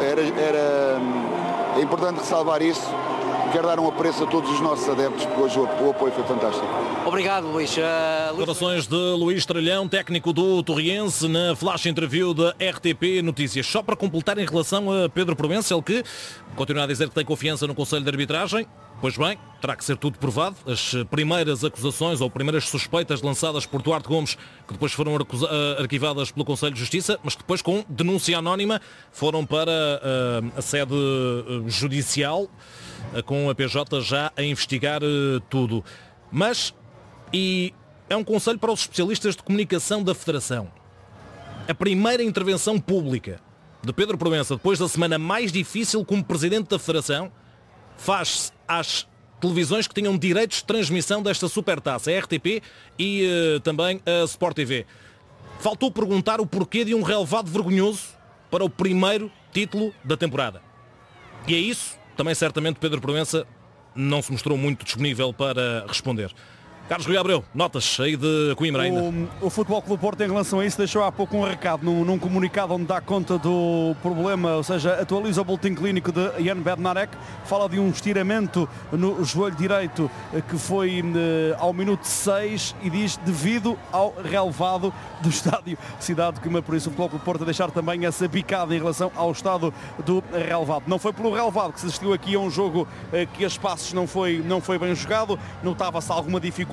É importante ressalvar isso. Quero dar um apreço a todos os nossos adeptos, porque hoje o apoio foi fantástico. Obrigado, Luís. Declarações de Luís Tralhão, técnico do Torrense, na flash interview da RTP Notícias. Só para completar em relação a Pedro Proença, ele que continua a dizer que tem confiança no Conselho de Arbitragem. Pois bem, terá que ser tudo provado. As primeiras acusações ou primeiras suspeitas lançadas por Duarte Gomes, que depois foram arquivadas pelo Conselho de Justiça, mas que depois com denúncia anónima foram para a sede judicial, com a PJ já a investigar tudo. Mas, e é um conselho para os especialistas de comunicação da Federação, a primeira intervenção pública de Pedro Proença, depois da semana mais difícil como Presidente da Federação, faz-se às televisões que tinham direitos de transmissão desta supertaça, a RTP e também a Sport TV. Faltou perguntar o porquê de um relevado vergonhoso para o primeiro título da temporada. E é isso. Também certamente Pedro Proença não se mostrou muito disponível para responder. Carlos Rui Abreu, notas aí de Coimbra ainda. O Futebol Clube Porto, em relação a isso, deixou há pouco um recado num comunicado onde dá conta do problema, ou seja, atualiza o boletim clínico de Jan Bednarek, fala de um estiramento no joelho direito que foi ao minuto 6 e diz devido ao relevado do estádio Cidade de Coimbra. Por isso o Futebol Clube Porto a deixar também essa picada em relação ao estado do relevado. Não foi pelo relevado que se assistiu aqui a um jogo que a espaços não foi bem jogado, notava-se alguma dificuldade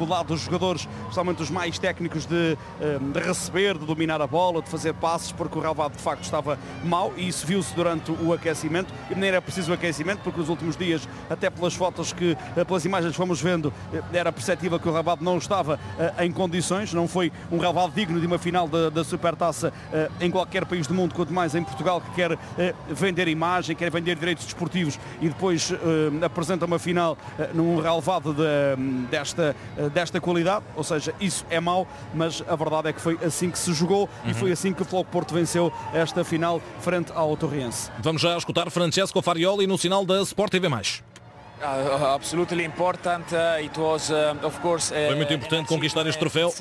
dificuldade dos jogadores, especialmente os mais técnicos, de receber, de dominar a bola, de fazer passes, porque o relvado de facto estava mau, e isso viu-se durante o aquecimento, e nem era preciso o aquecimento, porque nos últimos dias, até pelas fotos pelas imagens que fomos vendo, era perceptível que o relvado não estava em condições, não foi um relvado digno de uma final da Supertaça em qualquer país do mundo, quanto mais em Portugal, que quer vender imagem, quer vender direitos desportivos e depois apresenta uma final num relvado desta qualidade. Ou seja, isso é mau, mas a verdade é que foi assim que se jogou e foi assim que o Futebol Porto venceu esta final frente ao Torriense. Vamos já escutar Francesco Farioli no sinal da Sport TV+. Absolutely important. It was, of course, foi muito importante conquistar este troféu.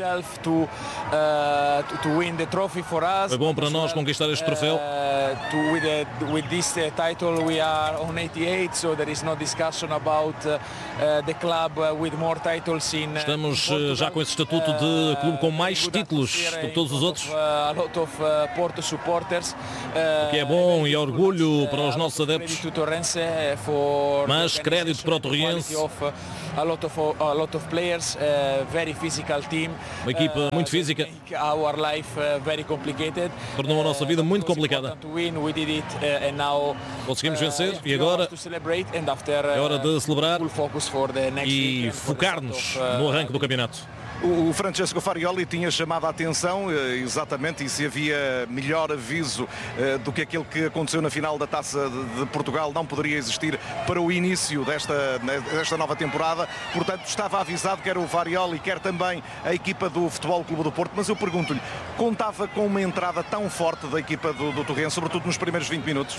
To win the trophy for us. Foi bom para nós conquistar este troféu. With this title we are on 88, so there is no discussion about the club with more titles in. Estamos já com esse estatuto de clube com mais títulos do que todos os outros. A lot of Porto supporters. O que é bom e orgulho para os nossos adeptos. Mas crédito para o Torriense. A lot of players, very physical team. Uma equipa muito física. Our life very complicated. Tornou a nossa vida muito complicada. Conseguimos vencer e agora é hora de celebrar e focar-nos no arranque do campeonato. O Francesco Farioli tinha chamado a atenção exatamente, e se havia melhor aviso do que aquele que aconteceu na final da Taça de Portugal não poderia existir para o início desta nova temporada. Portanto, estava avisado, quer o Farioli, quer também a equipa do Futebol Clube do Porto. Mas eu pergunto-lhe, contava com uma entrada tão forte da equipa do Torriense, sobretudo nos primeiros 20 minutos?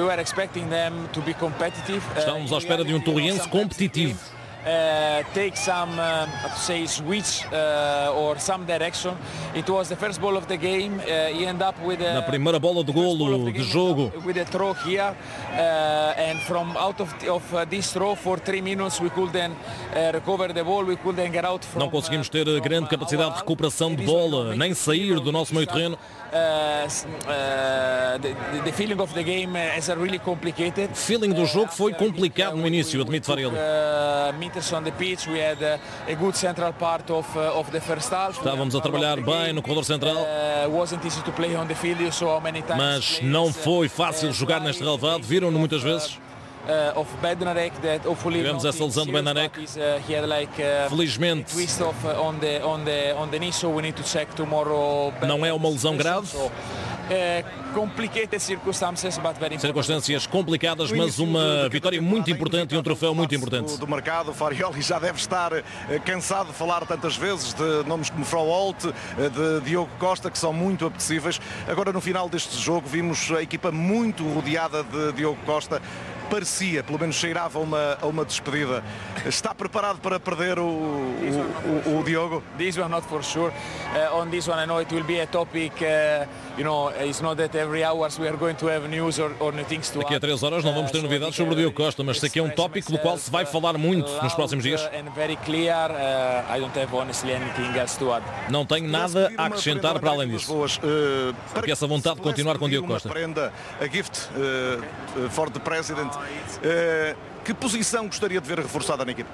Estávamos à espera de um Torriense competitivo. Take some switch or some direction. It was the first ball of the game. He ended up with na primeira bola do golo de jogo. With a throw here, and from out of this throw for 3 minutes we couldn't recover the ball. We couldn't get out from. Não conseguimos ter grande capacidade de recuperação de bola, nem sair do nosso meio terreno. The feeling of the game is really complicated. O feeling do jogo foi complicado no início, admite Farioli. On the pitch, we had a good central part of the first half. Estávamos a trabalhar bem no corredor central. Wasn't easy to play on the field, you saw many times. Mas não foi fácil jogar neste relvado, viram-no muitas vezes. Tivemos essa lesão do Bednarek. Felizmente não é uma lesão grave. Circunstâncias complicadas, mas uma vitória muito importante e um troféu muito importante. Do mercado, o Farioli já deve estar cansado de falar tantas vezes de nomes como Froholt, de Diogo Costa, que são muito apetecíveis. Agora, no final deste jogo, vimos a equipa muito rodeada de Diogo Costa. Parecia, pelo menos cheirava a uma despedida. Está preparado para perder o Diogo? This one not for sure. On this one I know it will be a topic. It's not that every hours we are going to have news or new things to add. Daqui a 3 horas não vamos ter novidades sobre o Diogo Costa, mas isso aqui é um tópico do qual se vai falar muito nos próximos dias. Não tenho nada a acrescentar para além disso. Porque essa vontade de continuar com o Diogo Costa. A gift for the president. Que posição gostaria de ver reforçada na equipe?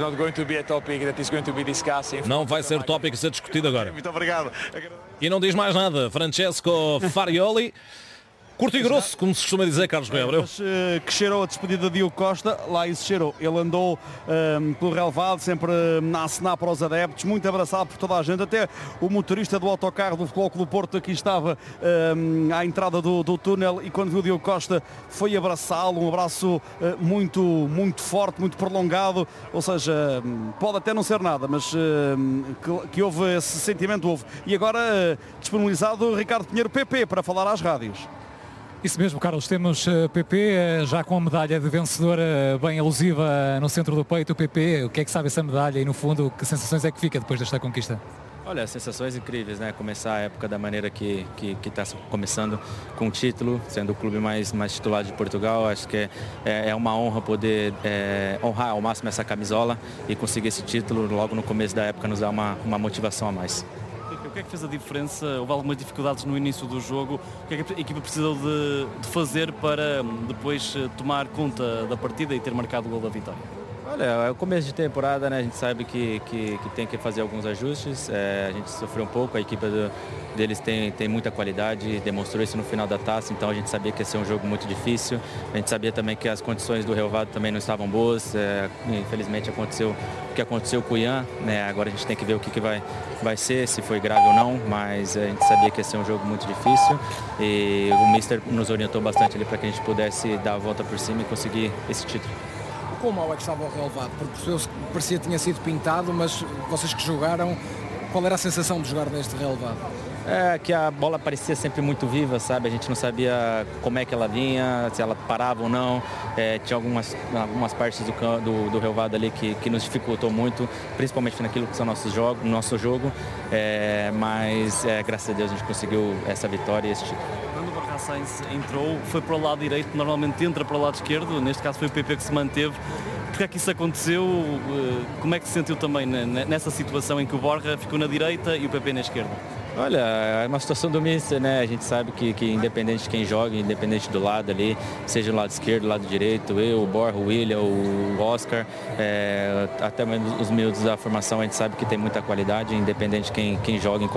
Não vai ser tópico a ser discutido agora. Muito obrigado. E não diz mais nada, Francesco Farioli. Curto e grosso, como se costuma dizer, Carlos Guebreu. Que cheirou a despedida de Diogo Costa, lá isso cheirou. Ele andou pelo relvado, sempre a acenar para os adeptos, muito abraçado por toda a gente. Até o motorista do autocarro do Futebol Clube do Porto aqui estava à entrada do túnel, e quando viu o Diogo Costa foi abraçá-lo, um abraço muito forte, muito prolongado. Ou seja, pode até não ser nada, mas que houve esse sentimento, houve. E agora disponibilizado o Ricardo Pinheiro, PP, para falar às rádios. Isso mesmo, Carlos, temos PP já com a medalha de vencedora bem alusiva no centro do peito. O PP, o que é que sabe essa medalha e, no fundo, que sensações é que fica depois desta conquista? Olha, sensações incríveis, né? Começar a época da maneira que está começando, com o título, sendo o clube mais titular de Portugal. Acho que é uma honra poder honrar ao máximo essa camisola e conseguir esse título logo no começo da época nos dá uma motivação a mais. O que é que fez a diferença? Houve algumas dificuldades no início do jogo. O que é que a equipa precisou de fazer para depois tomar conta da partida e ter marcado o gol da vitória? Olha, Olha, é o começo de temporada, né? A gente sabe que tem que fazer alguns ajustes. A gente sofreu um pouco, a equipe deles tem muita qualidade, demonstrou isso no final da taça, então a gente sabia que ia ser um jogo muito difícil. A gente sabia também que as condições do relvado também não estavam boas. Infelizmente aconteceu o que aconteceu com o Ian, né? Agora a gente tem que ver o que vai ser, se foi grave ou não, mas a gente sabia que ia ser um jogo muito difícil e o Mister nos orientou bastante ali para que a gente pudesse dar a volta por cima e conseguir esse título. Quão mal é que estava o relvado? Porque parecia que tinha sido pintado, mas vocês que jogaram, qual era a sensação de jogar neste relvado? Que a bola parecia sempre muito viva, sabe? A gente não sabia como é que ela vinha, se ela parava ou não. Tinha algumas partes do relvado ali que nos dificultou muito, principalmente naquilo que são nosso jogo. Mas graças a Deus a gente conseguiu essa vitória e esse título. Quando o Borja Sainz entrou, foi para o lado direito, normalmente entra para o lado esquerdo, neste caso foi o PP que se manteve. Porque é que isso aconteceu? Como é que se sentiu também nessa situação em que o Borja ficou na direita e o PP na esquerda? Olha, é uma situação do Mister, né? A gente sabe que independente de quem joga, independente do lado ali, seja o lado esquerdo, o lado direito, eu, o Borja, o William, o Oscar, até mesmo os miúdos da formação, a gente sabe que tem muita qualidade, independente de quem joga em